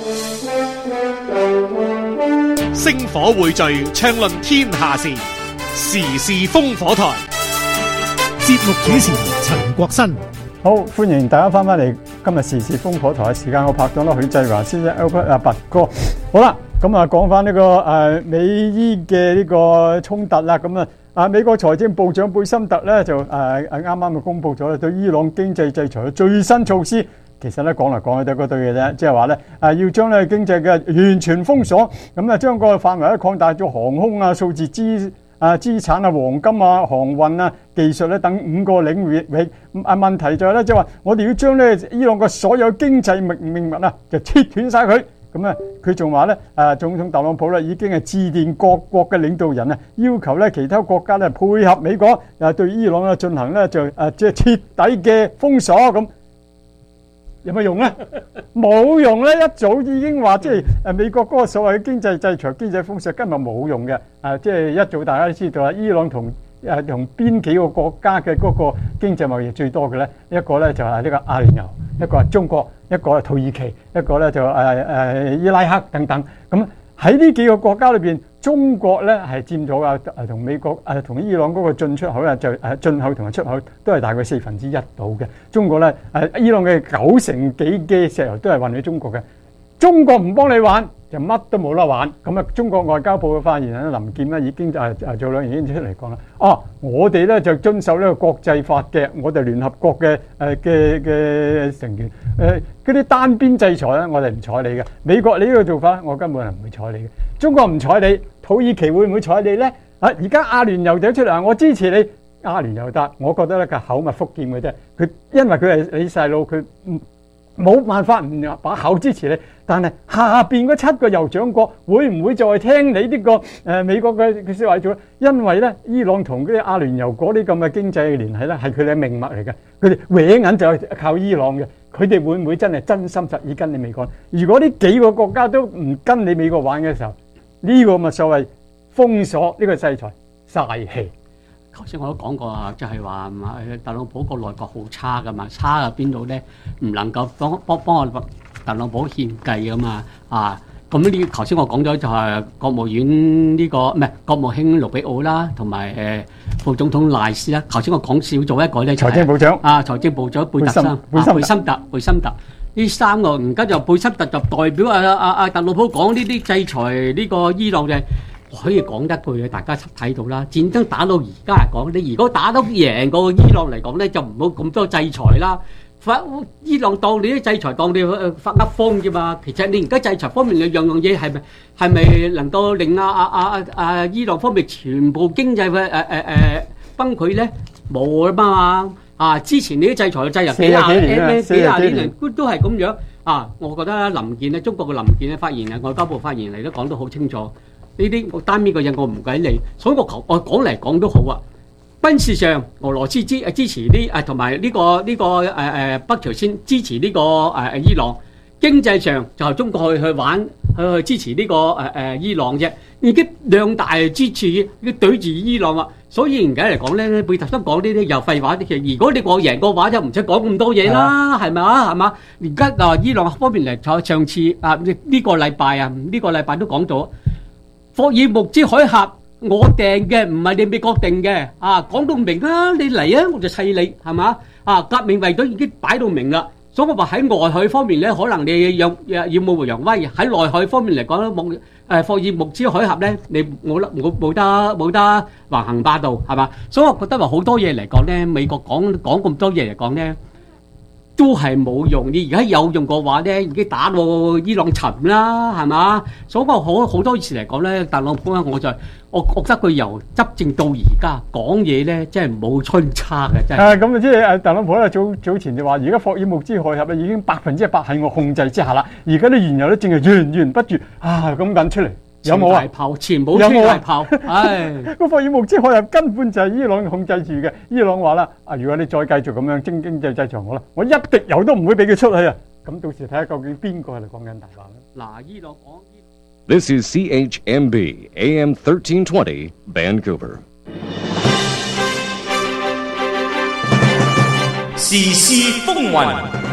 星火匯聚，暢論天下事。時事烽火台，節目主持陳國新。 好，歡迎大家翻返嚟今日時事烽火台嘅時間，我拍檔啦許繼華先生 Albert 阿拔哥。好啦，咁啊講翻呢個誒、呃、美伊嘅呢個衝突啦，咁啊啊美國財政部長貝森特咧就誒誒啱啱就公布咗對伊朗經濟制裁嘅最新措施。其實咧講嚟講去都係嗰堆嘅啫，即係話咧誒要將咧經濟嘅完全封鎖，咁啊將個範圍咧擴大咗航空啊、數字資啊資產啊、黃金啊、航運啊、技術咧等五個領域域。啊問題就係咧，即係話我哋要將咧伊朗嘅所有經濟命命脈啊，就切斷晒佢。咁啊，佢仲話咧誒總統特朗普咧已經係致電各國嘅領導人啊，要求咧其他國家咧配合美國誒對伊朗啊進行咧就誒即係徹底嘅封鎖咁。有乜用咧？冇用咧！一早已經話即係誒美國嗰個所謂嘅經濟制裁、經濟封鎖根本冇用嘅。誒即係一早大家都知道啦，伊朗同誒同邊幾個國家嘅嗰個經濟貿易最多嘅咧？一個咧就係呢個阿聯酋，一個係中國，一個係土耳其，一個咧就誒誒伊拉克等等。咁喺呢幾個國家裏邊，中國咧係佔咗啊誒同美國誒同伊朗嗰個進出口咧就誒進口同埋出口都係大概四分之一到嘅。中國咧誒伊朗嘅九成幾嘅石油都係運去中國嘅。中國唔幫你玩，就乜都冇得玩。咁啊，中國外交部嘅發言人林健咧已經誒誒早兩年已經出嚟講啦。哦，我哋咧就遵守呢個國際法嘅，我哋聯合國嘅誒嘅嘅成員誒嗰啲單邊制裁咧，我哋唔睬你嘅。美國你呢個做法，我根本係唔會睬你嘅。中國唔睬你，土耳其會唔會睬你咧？啊，而家阿聯酋就出嚟，我支持你。阿聯酋得，我覺得咧個口蜜腹劍嘅啫。佢因為佢係你細佬，佢唔冇辦法唔把口支持你。但係下邊嗰七個酋長國會唔會再聽你呢個誒美國嘅嘅説話做？因為咧，伊朗同嗰啲阿聯酋嗰啲咁嘅經濟嘅聯繫咧，係佢哋嘅命脈嚟嘅。佢哋搲銀就係靠伊朗嘅。佢哋會唔會真係真心實意跟你美國？如果呢幾個國家都唔跟你美國玩嘅時候，呢個咪所謂封鎖呢個制裁嘥氣。 頭先我都講過啊，就係話特朗普個內閣好差噶嘛，差喺邊度咧？唔能夠幫幫幫我特朗普獻計噶嘛啊！咁呢頭先我講咗就係國務院呢個唔係國務卿盧比奧啦，同埋誒副總統賴斯啦。頭先我講少咗一個咧， 財政部長啊，財政部長貝特森、貝森特、貝森特呢三個，而家就貝森特就代表啊啊啊特朗普講呢啲制裁呢個伊朗嘅。可以講一句嘅，大家睇到啦。戰爭打到而家嚟講，你如果打到贏過伊朗嚟講咧，就唔好咁多制裁啦。發伊朗當你啲制裁當你發噏風啫嘛。其實你而家制裁方面嘅樣樣嘢係咪係咪能夠令啊啊啊啊伊朗方面全部經濟嘅誒誒誒崩潰咧？冇啊嘛啊！之前你啲制裁嘅制裁幾廿年幾廿年嚟都係咁樣啊！我覺得林健咧，中國嘅林健咧發言人外交部發言嚟都講得好清楚。呢啲單邊嘅嘢我唔計你，所以我求我講嚟講都好啊。軍事上俄羅斯支支持呢誒同埋呢個呢、這個誒誒、呃、北朝鮮支持呢、這個誒誒、呃、伊朗，經濟上就係中國去去玩去去支持呢、這個誒誒、呃、伊朗啫。已經兩大支持要對住伊朗啊，所以而家嚟講咧，貝特森講呢啲又廢話啲嘅。如果你我贏嘅話，就唔使講咁多嘢啦，係咪啊？係嘛？而家啊伊朗方面嚟，就上次啊呢、這個禮拜啊呢、這個禮拜都講咗。霍爾木茲海峽我訂嘅，唔係你美國定嘅啊！講到明啦，你嚟啊，我就砌你，係嘛啊？革命衛隊已經擺到明啦，所以我話喺外海方面咧，可能你要要要冒揚威；喺內海方面嚟講咧，木誒霍爾木茲海峽咧，你冇得冇冇得冇得橫行霸道，係嘛？所以我覺得話好多嘢嚟講咧，美國講講咁多嘢嚟講咧，都係冇用。你而家有用嘅話咧，已經打到伊朗沉啦，係嘛？所以我好好多次嚟講咧，特朗普咧，我就我覺得佢由執政到而家講嘢咧，真係冇春差嘅，真係。 啊，咁啊，即係誒特朗普咧早早前就話，而家霍爾木茲海峽咧已經百分之一百喺我控制之下啦，而家啲原油咧正係源源不絕啊咁緊出嚟，有冇啊？ 大炮，全部吹大炮，唉！ 個霍爾木茲海峽根本就係伊朗控制住嘅，伊朗話啦，啊，如果你再繼續咁樣經經濟制裁我啦，我一滴油都唔會俾佢出去啊！咁到時睇下究竟邊個喺度講緊大話咧？ 嗱，伊朗講。 This is C H M B A M thirteen twenty Vancouver. 時事風雲，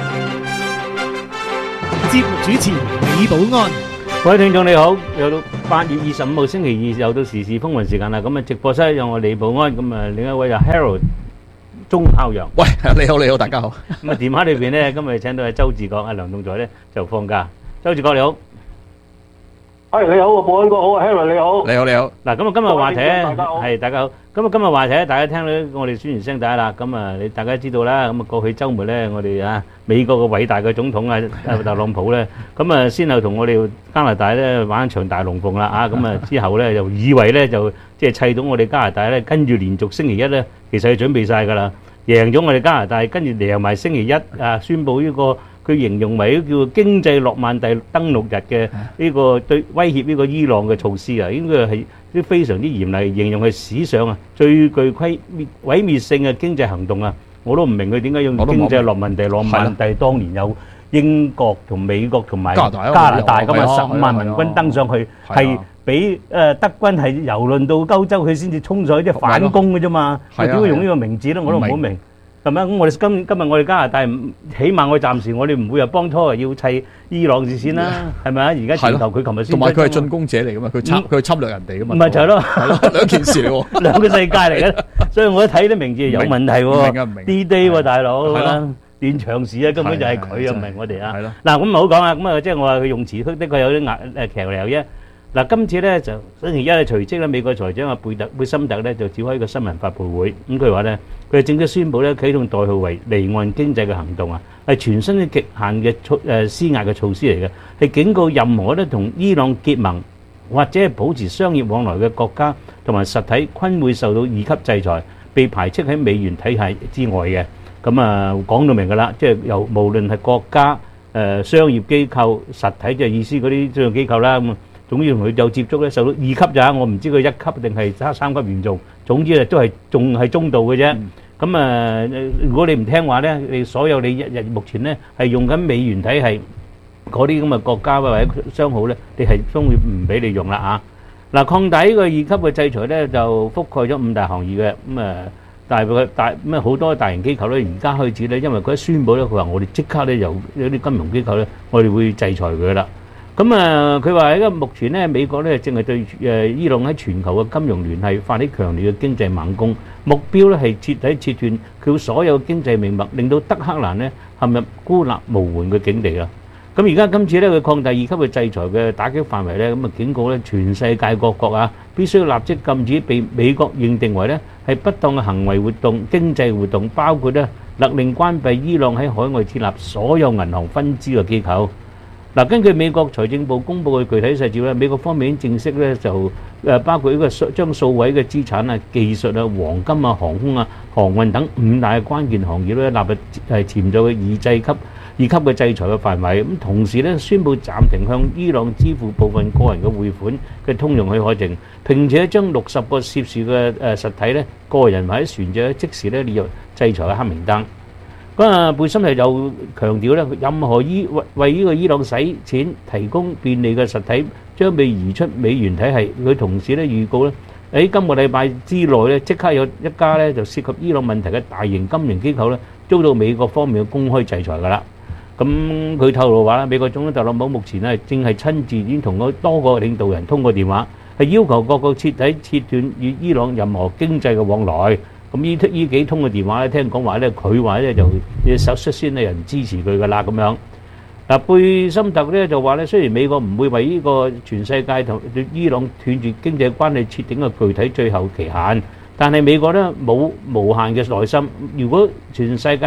節目主持李寶安。 各位聽眾你好，又到八月二十五號星期二，又到時事風雲時間啦。咁啊，直播室有我李寶安，咁啊，另一位就 Harold 鐘孝陽。 喂，你好，你好，大家好。 咁啊，電話裏邊咧，今日請到係周志國，阿梁棟在咧就放假。周志國你好。 係你好，保安哥好，Harry 你好， 你好你好。 嗱，咁啊今日話題咧係大家好，咁啊今日話題咧大家聽到我哋宣傳聲帶啦，咁啊你大家知道啦，咁啊過去週末咧我哋啊美國嘅偉大嘅總統啊特朗普咧，咁啊先後同我哋加拿大咧玩一場大龍鳳啦啊，咁啊之後咧就以為咧就即係砌到我哋加拿大咧，跟住連續星期一咧其實係準備曬㗎啦，贏咗我哋加拿大，跟住贏埋星期一啊宣佈呢個。佢形容為叫做經濟諾曼第登陸日嘅呢個對威脅呢個伊朗嘅措施啊，應該係啲非常之嚴厲，形容係史上啊最具規毀滅性嘅經濟行動啊！我都唔明佢點解用經濟諾曼第諾曼第當年有英國同美國同埋加拿大咁啊十五萬民軍登上去，係俾誒德軍係遊輪到歐洲佢先至衝上去，即係反攻嘅啫嘛。佢點會用呢個名字咧？我都唔好明。係咪？咁我哋今今日我哋加拿大，起碼我暫時我哋唔會話幫拖，要砌伊朗事先啦，係咪啊？而家全球佢琴日先， 同埋佢係進攻者嚟噶嘛，佢侵佢侵略人哋噶嘛， 唔係就係咯， 係咯，兩件事嚟喎， 兩個世界嚟嘅，所以我一睇啲名字有問題喎，D Day 喎大佬，段長時啊，根本就係佢啊，唔係我哋啊。嗱咁唔好講啊，咁啊即係我話佢用詞的確有啲壓誒騎呢啫。嗱，今次咧就星期一咧，隨即咧美國財長阿貝特貝森特咧就召開一個新聞發佈會，咁佢話咧，佢係正式宣布咧啟動代號為離岸經濟嘅行動啊，係全新嘅極限嘅措誒施壓嘅措施嚟嘅，係警告任何咧同伊朗結盟或者係保持商業往來嘅國家同埋實體，均會受到二級制裁，被排斥喺美元體系之外嘅。咁啊講到明㗎啦，即係由無論係國家誒商業機構實體，即係意思嗰啲商業機構啦咁。總之同佢有接觸咧，受到二級咋，我唔知佢一級定係三三級嚴重。總之咧都係仲係中度嘅啫。咁啊，如果你唔聽話咧，你所有你日日目前咧係用緊美元體系嗰啲咁嘅國家或者商號咧，你係將會唔俾你用啦嚇。嗱，擴大呢個二級嘅制裁咧，就覆蓋咗五大行業嘅咁啊，但係佢大咩好多大型機構咧，而家開始咧，因為佢一宣佈咧，佢話我哋即刻咧由有啲金融機構咧，我哋會制裁佢啦。咁啊，佢話喺個目前咧，美國咧正係對誒伊朗喺全球嘅金融聯繫發起強烈嘅經濟猛攻，目標咧係徹底切斷佢所有經濟命脈，令到德黑蘭咧陷入孤立無援嘅境地啦。咁而家今次咧佢擴大二級嘅制裁嘅打擊範圍咧，咁啊警告咧全世界各國啊，必須要立即禁止被美國認定為咧係不當嘅行為活動、經濟活動，包括咧勒令關閉伊朗喺海外設立所有銀行分支嘅機構。嗱，根據美國財政部公佈嘅具體細節咧，美國方面已經正式咧就誒包括呢個將數位嘅資產啊、技術啊、黃金啊、航空啊、航運等五大嘅關鍵行業咧納入係潛在嘅二制級二級嘅制裁嘅範圍。咁同時咧宣布暫停向伊朗支付部分個人嘅匯款嘅通用許可證，並且將六十個涉事嘅誒實體咧個人或者船隻即時咧列入制裁嘅黑名單。咁啊，貝森係又強調咧，任何伊為為呢個伊朗使錢提供便利嘅實體將被移出美元體系。佢同時咧預告咧，喺今個禮拜之內咧，即刻有一家咧就涉及伊朗問題嘅大型金融機構咧，遭到美國方面嘅公開制裁㗎啦。咁佢透露話咧，美國總統特朗普目前咧正係親自已經同嗰多個領導人通過電話，係要求各個徹底切斷與伊朗任何經濟嘅往來。咁呢呢幾通嘅電話咧，聽講話咧，佢話咧就首率先有人支持佢噶啦咁樣。嗱，貝森特咧就話咧，雖然美國唔會為呢個全世界同伊朗斷絕經濟關係設定個具體最後期限，但係美國咧冇無限嘅耐心。如果全世界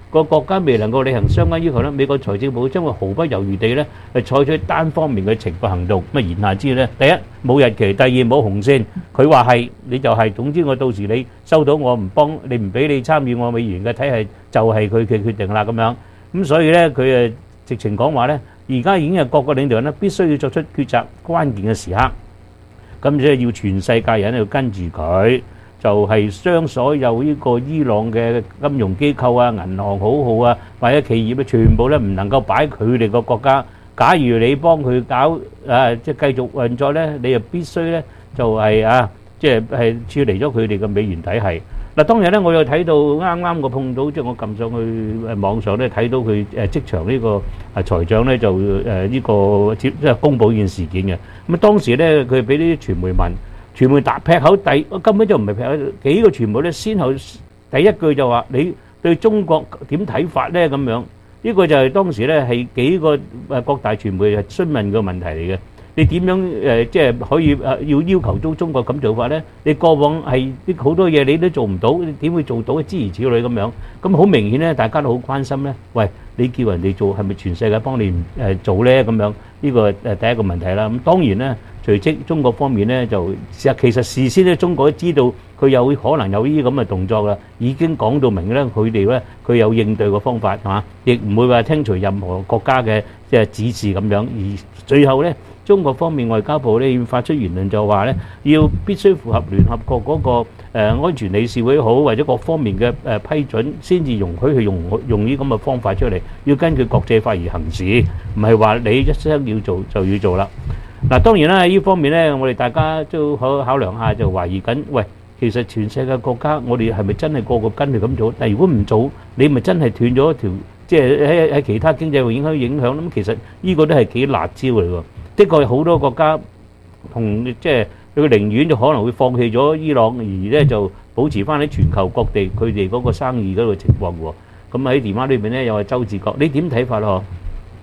個國家未能夠履行相關要求咧，美國財政部將會毫不猶豫地咧係採取單方面嘅懲罰行動。咁啊言下之意咧，第一冇日期，第二冇紅線。佢話係你就係，總之我到時你收到我唔幫你唔俾你參與我美元嘅體系，就係佢嘅決定啦咁樣。咁所以咧佢誒直情講話咧，而家已經係各個領導人咧必須要作出抉擇關鍵嘅時刻。咁即係要全世界人要跟住佢。就係將所有呢個伊朗嘅金融機構啊、銀行好好啊，或者企業咧，全部咧唔能夠擺佢哋個國家。假如你幫佢搞啊，即係繼續運作咧，你就必須咧就係啊，即係係處理咗佢哋嘅美元體系。嗱，當日咧我有睇到啱啱我碰到，即係我撳上去誒網上咧睇到佢誒即場呢個啊財長咧就誒呢個即係公佈呢件事件嘅。咁啊當時咧佢俾啲傳媒問。傳媒打劈口第根本就唔係劈口，幾個傳媒咧先後第一句就話你對中國點睇法咧咁樣，呢個就係當時咧係幾個誒各大傳媒係詢問嘅問題嚟嘅。你點樣誒即係可以誒要要求到中國咁做法咧？你過往係啲好多嘢你都做唔到，你點會做到？諸如此類咁樣，咁好明顯咧，大家都好關心咧。喂，你叫人哋做係咪全世界幫你誒做咧？咁樣呢個誒第一個問題啦。咁當然咧。隨即中國方面咧就其實事先咧中國都知道佢有可能有呢啲咁嘅動作啦，已經講到明咧佢哋咧佢有應對嘅方法係嘛，亦唔會話聽隨任何國家嘅即係指示咁樣。而最後咧中國方面外交部咧要發出言論就話咧要必須符合聯合國嗰個誒安全理事會好或者各方面嘅誒批准先至容許去用用呢咁嘅方法出嚟，要根據國際法而行事，唔係話你一聲要做就要做啦。嗱，當然啦，喺呢方面咧，我哋大家都可考量下，就懷疑緊，喂，其實全世界國家，我哋係咪真係個個跟佢咁做？但係如果唔做，你咪真係斷咗一條，即係喺喺其他經濟會影響影響。咁其實呢個都係幾辣招嚟喎。的確好多國家同即係佢寧願就可能會放棄咗伊朗，而咧就保持翻喺全球各地佢哋嗰個生意嗰個情況喎。咁喺電話裏邊咧，又係周志國，你點睇法咯？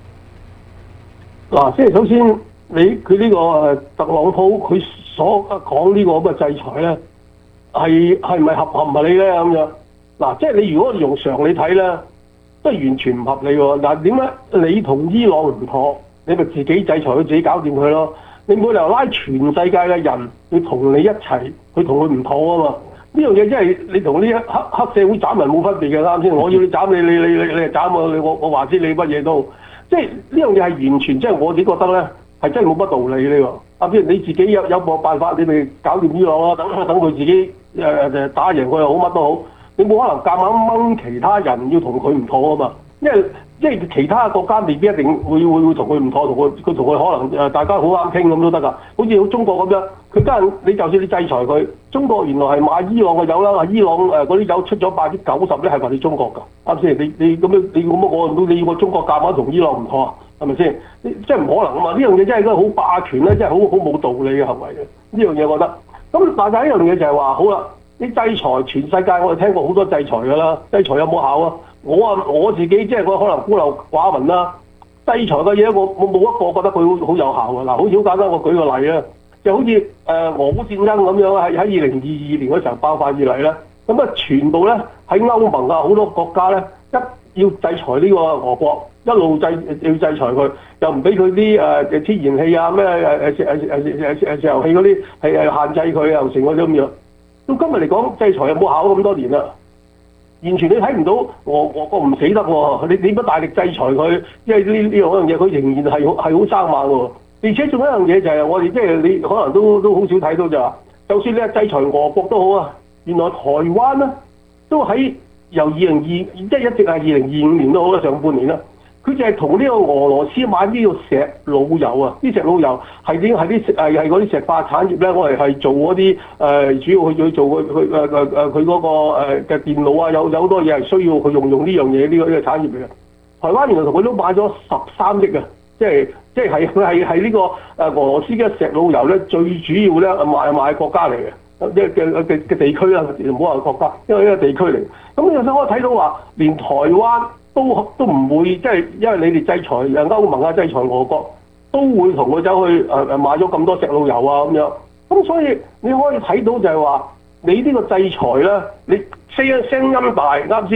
嗱，即係首先。你佢呢個誒特朗普佢所講呢個咁嘅制裁咧，係係咪合合唔合理咧咁樣？嗱，即係你如果用常理睇咧，都係完全唔合理喎。嗱，點解你同伊朗唔妥，你咪自己制裁佢，自己搞掂佢咯？你冇理由拉全世界嘅人要同你一齊去同佢唔妥啊嘛？呢樣嘢真係你同呢黑黑社會斬人冇分別嘅，啱先？我要你斬你，你你你你係斬我，你我我話知你乜嘢都好，即係呢樣嘢係完全即係我自己覺得咧。係真係冇乜道理呢個，啊！譬如你自己有有冇辦法，你咪搞掂伊朗咯，等等佢自己誒誒、呃、打贏佢又好，乜都好，你冇可能夾硬掹其他人要同佢唔妥啊嘛，因為因為其他國家未必一定會會會同佢唔妥，同佢佢同佢可能誒、呃、大家好啱傾咁都得㗎，好似好中國咁樣，佢家人你就算你制裁佢，中國原來係買伊朗嘅油啦，伊朗誒嗰啲油出咗百分之九十咧係賣你中國㗎，啱先？你你咁樣你咁樣我你要個中國夾硬同伊朗唔妥啊？係咪先？即係唔可能啊嘛！呢樣嘢真係一個好霸權咧，真係好好冇道理嘅行為嘅。呢樣嘢我覺得。咁但係一樣嘢就係話，好啦，你制裁全世界，我哋聽過好多制裁㗎啦。制裁有冇效啊？我啊我自己即係我可能孤陋寡聞啦。制裁嘅嘢我我冇一個覺得佢好好有效㗎。嗱，好似好簡單，我舉個例啊，就好似誒、呃、俄烏戰爭咁樣喺喺二零二二年嗰時候爆發以嚟咧，咁啊全部咧喺歐盟啊好多國家咧一要制裁呢個俄國。一路制要制裁佢，又唔俾佢啲誒天然氣啊咩誒誒誒誒誒石油氣嗰啲係係限制佢又成嗰啲咁樣。到今日嚟講，制裁有冇效咁多年啦？完全你睇唔到俄俄國唔死得喎，你點不大力制裁佢？因為呢呢樣嘢佢仍然係好係好生猛喎。而且仲有一樣嘢就係我哋即係你可能都都好少睇到就話，就算你係制裁俄國都好啊，原來台灣咧都喺由二零二即係一直係二零二五年都好啦，上半年啦。佢就係同呢個俄羅斯買呢個石老油啊！啲石老油係點係啲誒係嗰啲石化產業咧，我哋係做嗰啲誒主要去去做佢佢誒誒誒佢嗰個誒嘅電腦啊，有有好多嘢係需要佢用用呢樣嘢呢個呢個產業嚟嘅。台灣原來同佢都買咗十三億啊！即係即係係佢係係呢個誒俄羅斯嘅石老油咧，最主要咧賣賣國家嚟嘅，即係嘅嘅嘅地區啦，唔好話國家，因為呢個地區嚟。咁有時我睇到話，連台灣。都都唔會即係，因為你哋制裁誒歐盟啊，制裁俄國，都會同佢走去誒誒買咗咁多石老油啊咁樣。咁所以你可以睇到就係話，你呢個制裁咧，你聲聲音大啱先，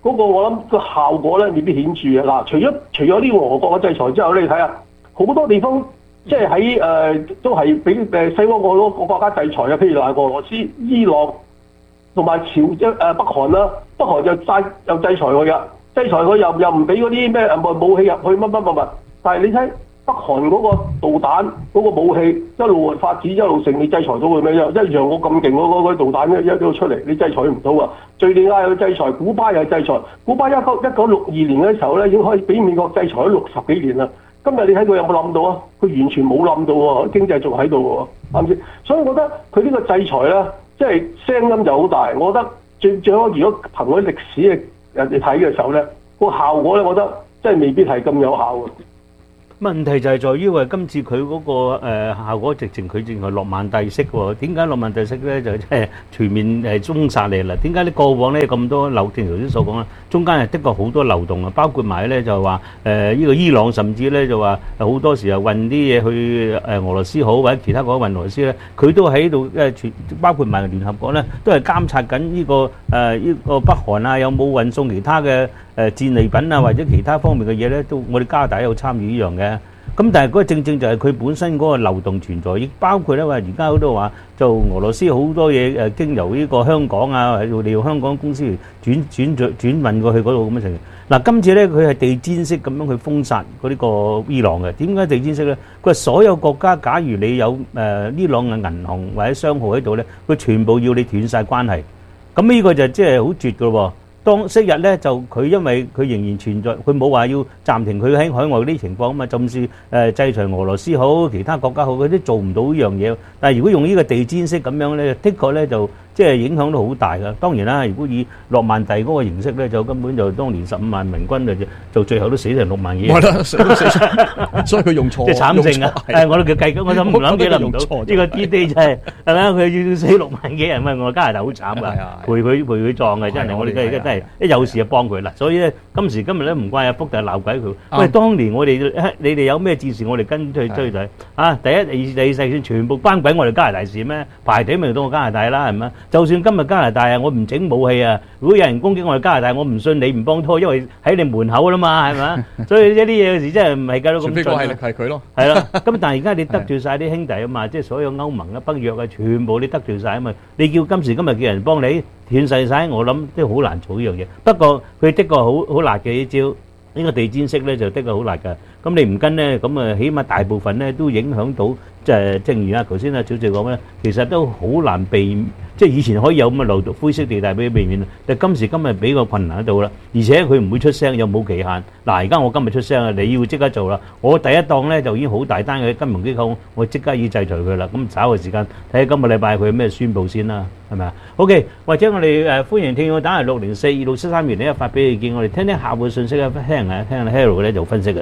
嗰個我諗個效果咧未必顯著嘅。嗱，除咗除咗呢個俄國嘅制裁之後，你睇下好多地方即係喺誒都係俾誒西方好多個國家制裁嘅，譬如話俄羅斯、伊朗同埋朝即誒北韓啦，北韓就制又制裁佢㗎，制裁佢又又唔俾嗰啲咩誒武器入去乜乜乜乜，但係你睇北韓嗰個導彈嗰、嗰個武器一路發展一路成，你制裁到佢咩？一一樣我咁勁嗰嗰導彈一一路出嚟，你制裁唔到啊！敍利亞有制裁，古巴有制裁，古巴一九一九六二年嘅時候咧已經可以俾美國制裁咗六十幾年啦。今日你睇佢有冇冧到啊？佢完全冇冧到喎，經濟仲喺度喎，啱唔啱？所以我覺得佢呢個制裁咧，即係聲音就好大。我覺得最最好，如果憑嗰啲歷史嘅人哋睇嘅時候咧，個效果咧，我覺得真係未必係咁有效嘅。 問題就係在於話今次佢嗰、嗰個、呃、效果直情佢淨係諾曼第式喎，點解諾曼第式咧就即係全面係中殺嚟啦？點解你過往咧咁多漏？正如頭先所講啦，中間係的確好多漏洞啊，包括埋咧就話誒呢個伊朗，甚至咧就話好多時候運啲嘢去誒俄羅斯好，或者其他國家運俄羅斯咧，佢都喺度誒全包括埋聯合國咧，都係監察緊呢、呢個誒呢、呃呢個北韓啊有冇運送其他嘅誒戰利品啊或者其他方面嘅嘢咧，都我哋加拿大有參與呢樣嘅。咁但係嗰個正正就係佢本身嗰個漏洞存在，亦包括咧話而家好多話就俄羅斯好多嘢誒經由呢個香港啊，利用香港公司轉轉轉轉運過去嗰度咁嘅情形。嗱，今次咧佢係地毯式咁樣去封殺嗰呢個伊朗嘅。點解地毯式咧？佢話所有國家，假如你有誒伊朗嘅銀行或者商號喺度咧，佢全部要你斷曬關係。咁呢個就即係好絕㗎喎。當昔日咧就佢因為佢仍然存在，佢冇話要暫停佢喺海外嗰啲情況啊嘛，就算誒制裁俄羅斯好，其他國家好，佢都做唔到呢樣嘢。但係如果用呢個地毯式咁樣咧，的確咧就即係影響都好大㗎。當然啦，如果以諾曼第嗰個形式咧，就根本就當年十五萬明軍就就最後都死成六萬幾人。 係啦，死死所以佢用錯， 即係慘症啊！誒，我都叫計，我都唔諗幾諗唔到呢個 D Day 就係係咪啊？佢要死六萬幾人，咪我加拿大好慘㗎，陪佢陪佢葬嘅真係，我哋真係真係一有事就幫佢啦。所以咧，今時今日咧唔怪阿福就係鬧鬼佢。喂，當年我哋你哋有咩戰事，我哋跟去追隊啊！第一、第二、第四線全部關鬼我哋加拿大事咩？排隊咪到我加拿大啦，係咪？就算今日加拿大啊，我唔整武器啊，如果有人攻擊我哋加拿大，我唔信你唔幫拖，因為喺你門口啦嘛，係咪？所以一啲嘢有時真係唔係計到咁盡。呢個係係佢咯，係啦。咁但係而家你得罪曬啲兄弟啊嘛，即係所有歐盟啊、北約啊，全部你得罪曬啊嘛。你叫今時今日叫人幫你斷曬曬，我諗都好難做呢樣嘢。不過佢的確好好辣嘅呢招，呢個地毯式咧就的確好辣㗎。咁你唔跟咧，咁啊起碼大部分咧都影響到，即係正如啊頭先啊小謝講咧，其實都好難避，即係以前可以有咁嘅漏洞灰色地帶俾避免，但今時今日比較困難喺度啦。而且佢唔會出聲，又冇期限。嗱，而家我今日出聲啊，你要即刻做啦。我第一檔咧就已經好大單嘅金融機構，我即刻要制裁佢啦。咁稍後時間睇下今個禮拜佢有咩宣佈先啦，係咪啊 ？OK，或者我哋誒歡迎聽眾打嚟六零四二六七三二零一發俾意見，我哋聽聽客戶信息啊，聽下聽下 Harold 咧就分析嘅。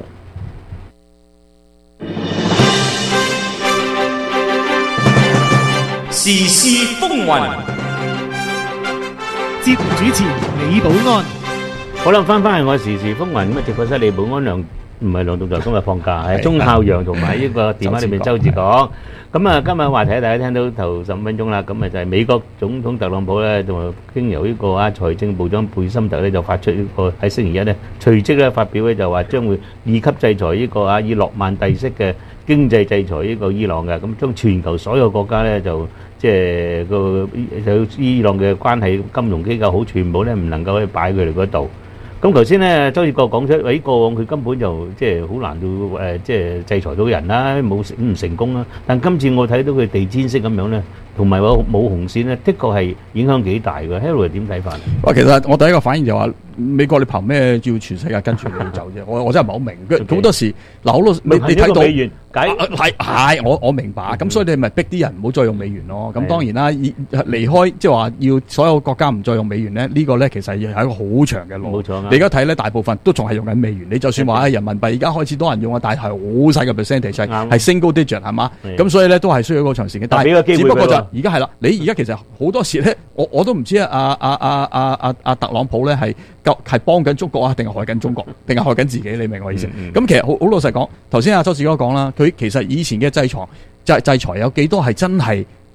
時事風雲，節目主持李寶安。 好啦，翻翻係我時事風雲咁啊！直播室李寶安梁唔係梁棟在今日放假，係鐘孝陽同埋呢個電話裏面周志講。咁啊，今日話題大家聽到頭十五分鐘啦，咁啊就係美國總統特朗普咧，同埋經由呢個啊財政部長貝森特咧就發出呢個喺星期一咧隨即咧發表咧就話將會二級制裁呢個啊以諾曼第式嘅經濟制裁呢個伊朗嘅，咁將全球所有國家咧就即係個有伊朗嘅關係金融機構好，全部咧唔能夠去擺佢哋嗰度。咁頭先咧，周志國講出，喺過往佢根本就即係好難到誒，即係制裁到人啦，冇唔成功啦。但今次我睇到佢地毯式咁樣咧，同埋話冇紅線咧，的確係影響幾大嘅。Harold 點睇法？ 哇，其實我第一個反應就話，美國你憑咩要全世界跟住你走啫？我我真係唔係好明。佢好多時嗱，好多你你睇到美元解係係我我明白。咁所以你咪逼啲人唔好再用美元咯。咁當然啦，離開即係話要所有國家唔再用美元咧，呢個咧其實係一個好長嘅路。冇錯。你而家睇咧，大部分都仲係用緊美元。你就算話人民幣而家開始多人用啊，但係好細嘅 percentage 係 single digit 係嘛？咁所以咧都係需要一個長時間。但係只不過就而家係啦，你而家其實好多時咧，我我都唔知啊啊啊啊啊啊啊特朗普咧係係幫緊中國啊，定係害緊中國，定係害緊自己？你明我意思？咁、嗯嗯、其實好好老實講，頭先阿周志哥講啦，佢其實以前嘅制裁制制裁有幾多係真係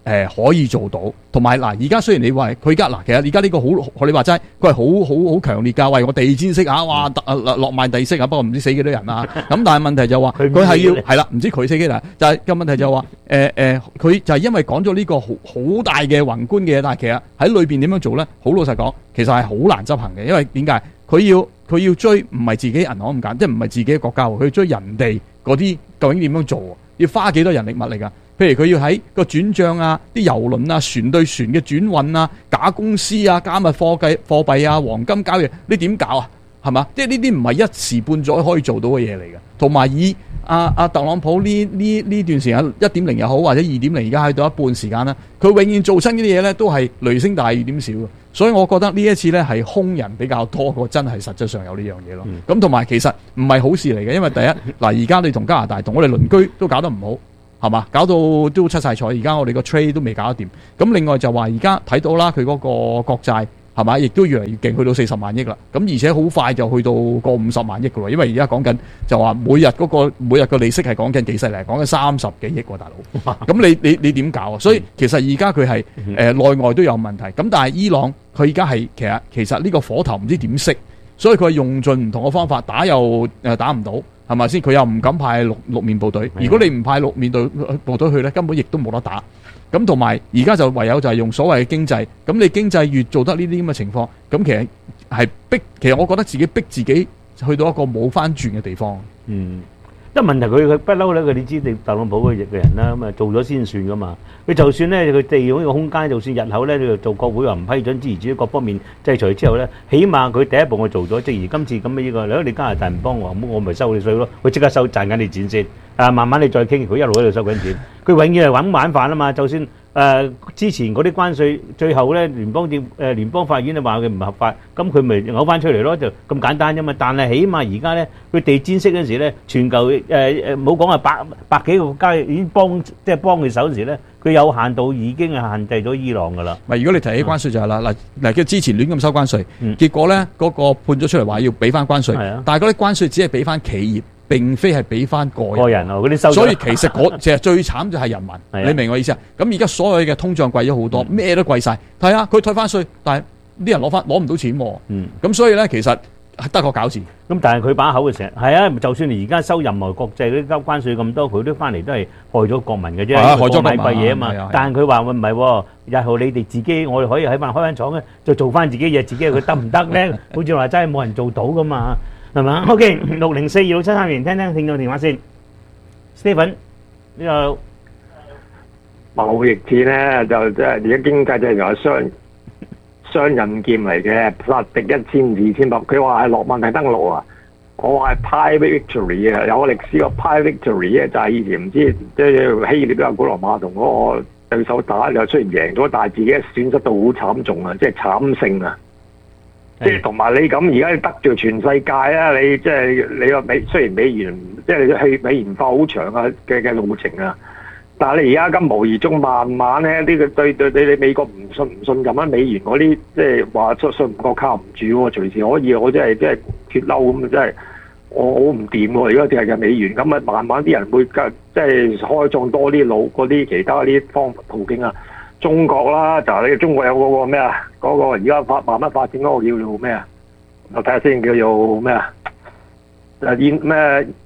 呃、可以做到。同埋嗱，而家雖然你話佢而家嗱，其實而家呢個好學你話齋，佢係好好好強烈㗎。喂，我地氈式啊，哇，特落曼地式啊，不過唔知死幾多人啊。咁但係問題就話佢係要係啦，唔知佢死幾多人，就係個問題就話誒誒，佢就係因為講咗呢個好好大嘅宏觀嘅嘢，但係其實喺裏邊點樣做咧？好老實講，其實係好難執行嘅，因為點解？佢要佢要追唔係自己銀行咁簡單，即係唔係自己嘅國家喎，佢要追人哋嗰啲究竟點樣做？要花幾多人力物力㗎？譬如佢要喺個轉帳啊、啲郵輪啊、船對船嘅轉運啊、假公司啊、加密貨幣貨幣啊、黃金交易，你點搞啊？係嘛？即係呢啲唔係一時半載可以做到嘅嘢嚟嘅。同埋以阿阿特朗普呢呢呢段時間一點零又好，或者二點零而家去到一半時間啦，佢永遠做親呢啲嘢咧都係雷聲大雨點少嘅。所以我覺得呢一次咧係兇人比較多過真係實質上有呢樣嘢咯。咁同埋其實唔係好事嚟嘅，因為第一嗱，而家你同加拿大同我哋鄰居都搞得唔好。係嘛？搞到都出晒彩，而家我哋個 trade 都未搞得掂。咁另外就話而家睇到啦，佢嗰個國債係嘛，亦都越嚟越勁，去到四十萬億啦。咁而且好快就去到個五十萬億噶喎。因為而家講緊就話每日嗰個每日個利息係講緊幾犀利，講緊三十幾億喎，大佬。咁你你你點搞啊？所以其實而家佢係誒內外都有問題。咁但係伊朗佢而家係其實其實呢個火頭唔知點熄，所以佢係用盡唔同嘅方法打又誒打唔到。係咪先？佢又唔敢派六六面部隊。如果你唔派六面隊部隊去咧，根本亦都冇得打。咁同埋而家就唯有就係用所謂嘅經濟。咁你經濟越做得呢啲咁嘅情況，咁其實係逼。其實我覺得自己逼自己去到一個冇翻轉嘅地方。 嗯，因為問題佢佢不嬲咧，佢你知你特朗普嘅嘅人啦，咁啊做咗先算噶嘛。佢就算咧，佢利用呢個空間，就算日後咧，你做國會又唔批准支持各方面制裁之後咧，起碼佢第一步我做咗，正如今次咁嘅呢個，如果你加拿大唔幫我，咁我咪收你稅咯，佢即刻收賺緊你錢先，啊慢慢你再傾，佢一路喺度收緊錢，佢永遠係揾玩飯啊嘛，就算。誒、呃、之前嗰啲關稅，最後咧聯邦政誒、呃、聯邦法院就話佢唔合法，咁佢咪嘔翻出嚟咯，就咁簡單啫嘛。但係起碼而家咧，佢地氈式嗰時咧，全球誒誒冇講話百百幾個國家已經幫即係幫佢手嗰時咧，佢有限度已經係限制咗伊朗噶啦。 咪如果你提起關稅就係啦，嗱嗱佢之前亂咁收關稅， 嗯、 結果咧嗰、那個判咗出嚟話要俾翻關稅， 啊、 但係嗰啲關稅只係俾翻企業。並非係俾翻個人， 個人嗰啲收， 所以其實嗰其實最慘就係人民，你明我意思啊？咁而家所有嘅通脹貴咗好多，咩、嗯、都貴晒。睇下佢退翻稅，但係啲人攞翻攞唔到錢喎。嗯，咁所以咧其實得個搞字。 咁但係佢把口嘅成係啊，就算你而家收任何國際嗰啲交關稅咁多，佢都翻嚟都係害咗國民嘅啫， 害咗買貴嘢啊嘛。但係佢話唔係喎，日後你哋自己，我哋可以喺翻開間廠咧，就做翻自己嘢，自己佢得唔得咧？好似話真係冇人做到噶嘛。係嘛 ？OK， 六零四二六七三零，聽聽聽到電話先。Stephen，呢個貿易戰咧就即係而家經濟就係雙雙刃劍嚟嘅，殺敵一千二千百。佢話係諾曼第登陸啊，我話係 private victory 啊，有個歷史個 private victory 咧就係以前唔知即係希臘啊古羅馬同嗰個對手打，又雖然贏咗，但係自己損失到好慘重啊，即係慘勝啊！即係同埋你咁而家得罪全世界啊！你即係你個美雖然美元即係你去美元化好長啊嘅嘅路程啊，但係你而家咁無意中慢慢咧呢、呢個對對對你美國唔信唔信任啊美元嗰啲即係話信信唔過靠唔住喎，隨時可以我真係即係脫嬲咁啊！真係我好唔掂喎！如果淨係嘅美元咁啊，慢慢啲人會即係開創多啲路嗰啲其他啲方途徑啊！中國啦，就係你中國有嗰個咩啊？嗰、嗰個而家發慢慢發展嗰個叫做咩啊？我睇下先，叫做咩啊？誒現咩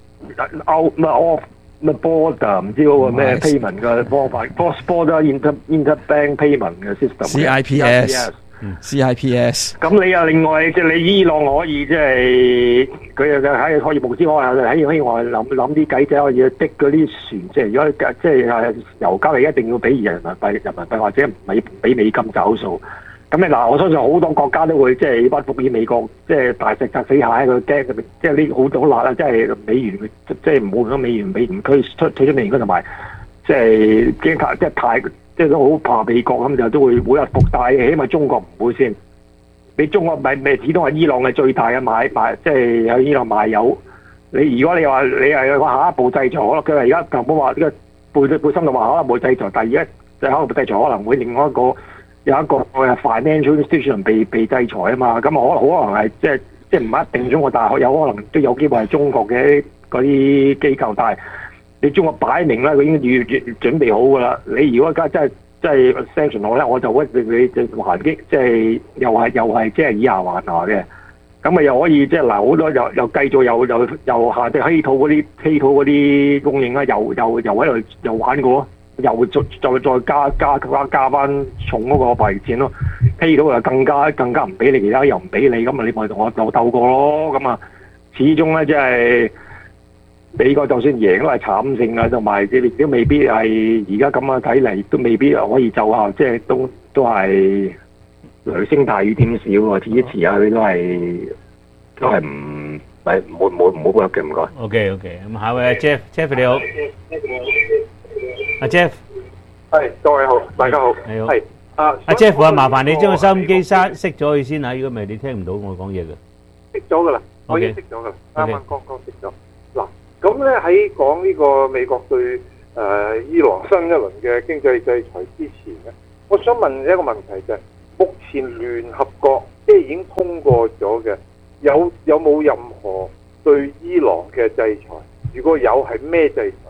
out 咩 off 咩 border 唔知嗰個咩 payment 嘅方法 cross border inter interbank payment 嘅 system。C I P S。C I P S。 咁你又另外即係你伊朗可以即係佢又喺可以無之可喺喺希望諗諗啲計仔可以逼嗰啲船，即係如果即係油價你一定要俾人民幣人民幣或者唔係俾美金找數。咁你嗱，我相信好多國家都會即係屈服於美國，即係大石砸死蟹喺佢驚，即係呢好好辣啦！即係美元即係唔好咁美元美元區出退出美元區同埋即係驚太即係太。即係都好怕美國咁就都會會一服，但係起碼中國唔會先。你中國咪咪始終係伊朗嘅最大嘅買買，即係喺伊朗賣油。你如果你話你係話下一步制裁，可能佢話而家特朗普話呢個背背心就話可能會制裁，但係而家就可能制裁可能會另外一個有一個 financial institution 被被制裁啊嘛。咁可能可能係即係即係唔一定中國大學有可能都有機會係中國嘅嗰啲機構，但係。你中國擺明啦，佢已經預預準備好噶啦。你如果而家真係即係 sanction 我咧，我就屈你你還擊，即係又係又係即係以牙還牙嘅。咁啊又可以即係嗱好多又又繼續又又又下隻稀土嗰啲稀土嗰啲供應啦，又又又喺度又玩過，又再再再加加加加翻重嗰個貿易戰咯。稀土又更加更加唔俾你，其他又唔俾你，咁啊你咪同我鬥鬥過咯。咁啊始終咧即係美國就算贏都係慘勝啊，同埋亦都未必係而家咁啊睇嚟都未必可以奏效，即係都都係。雷聲大雨點少喎，遲一遲下佢都係都係唔係冇冇唔好入嘅，唔該。 OK OK，咁下位阿 Jeff，Jeff 你好，阿 Jeff， 係各位好，大家好， 你好， 係啊， 阿 Jeff 啊，麻煩你將個收音機閂熄咗佢先啊，如果唔係你聽唔到我講嘢嘅。 熄咗噶啦，我已經熄咗噶啦，啱啱剛剛熄咗。嗱，咁咧喺講呢個美國對誒伊朗新一輪嘅經濟制裁之前咧，我想問一個問題就係。目前聯合國即係已經通過咗嘅，有有冇任何對伊朗嘅制裁？如果有，係咩制裁？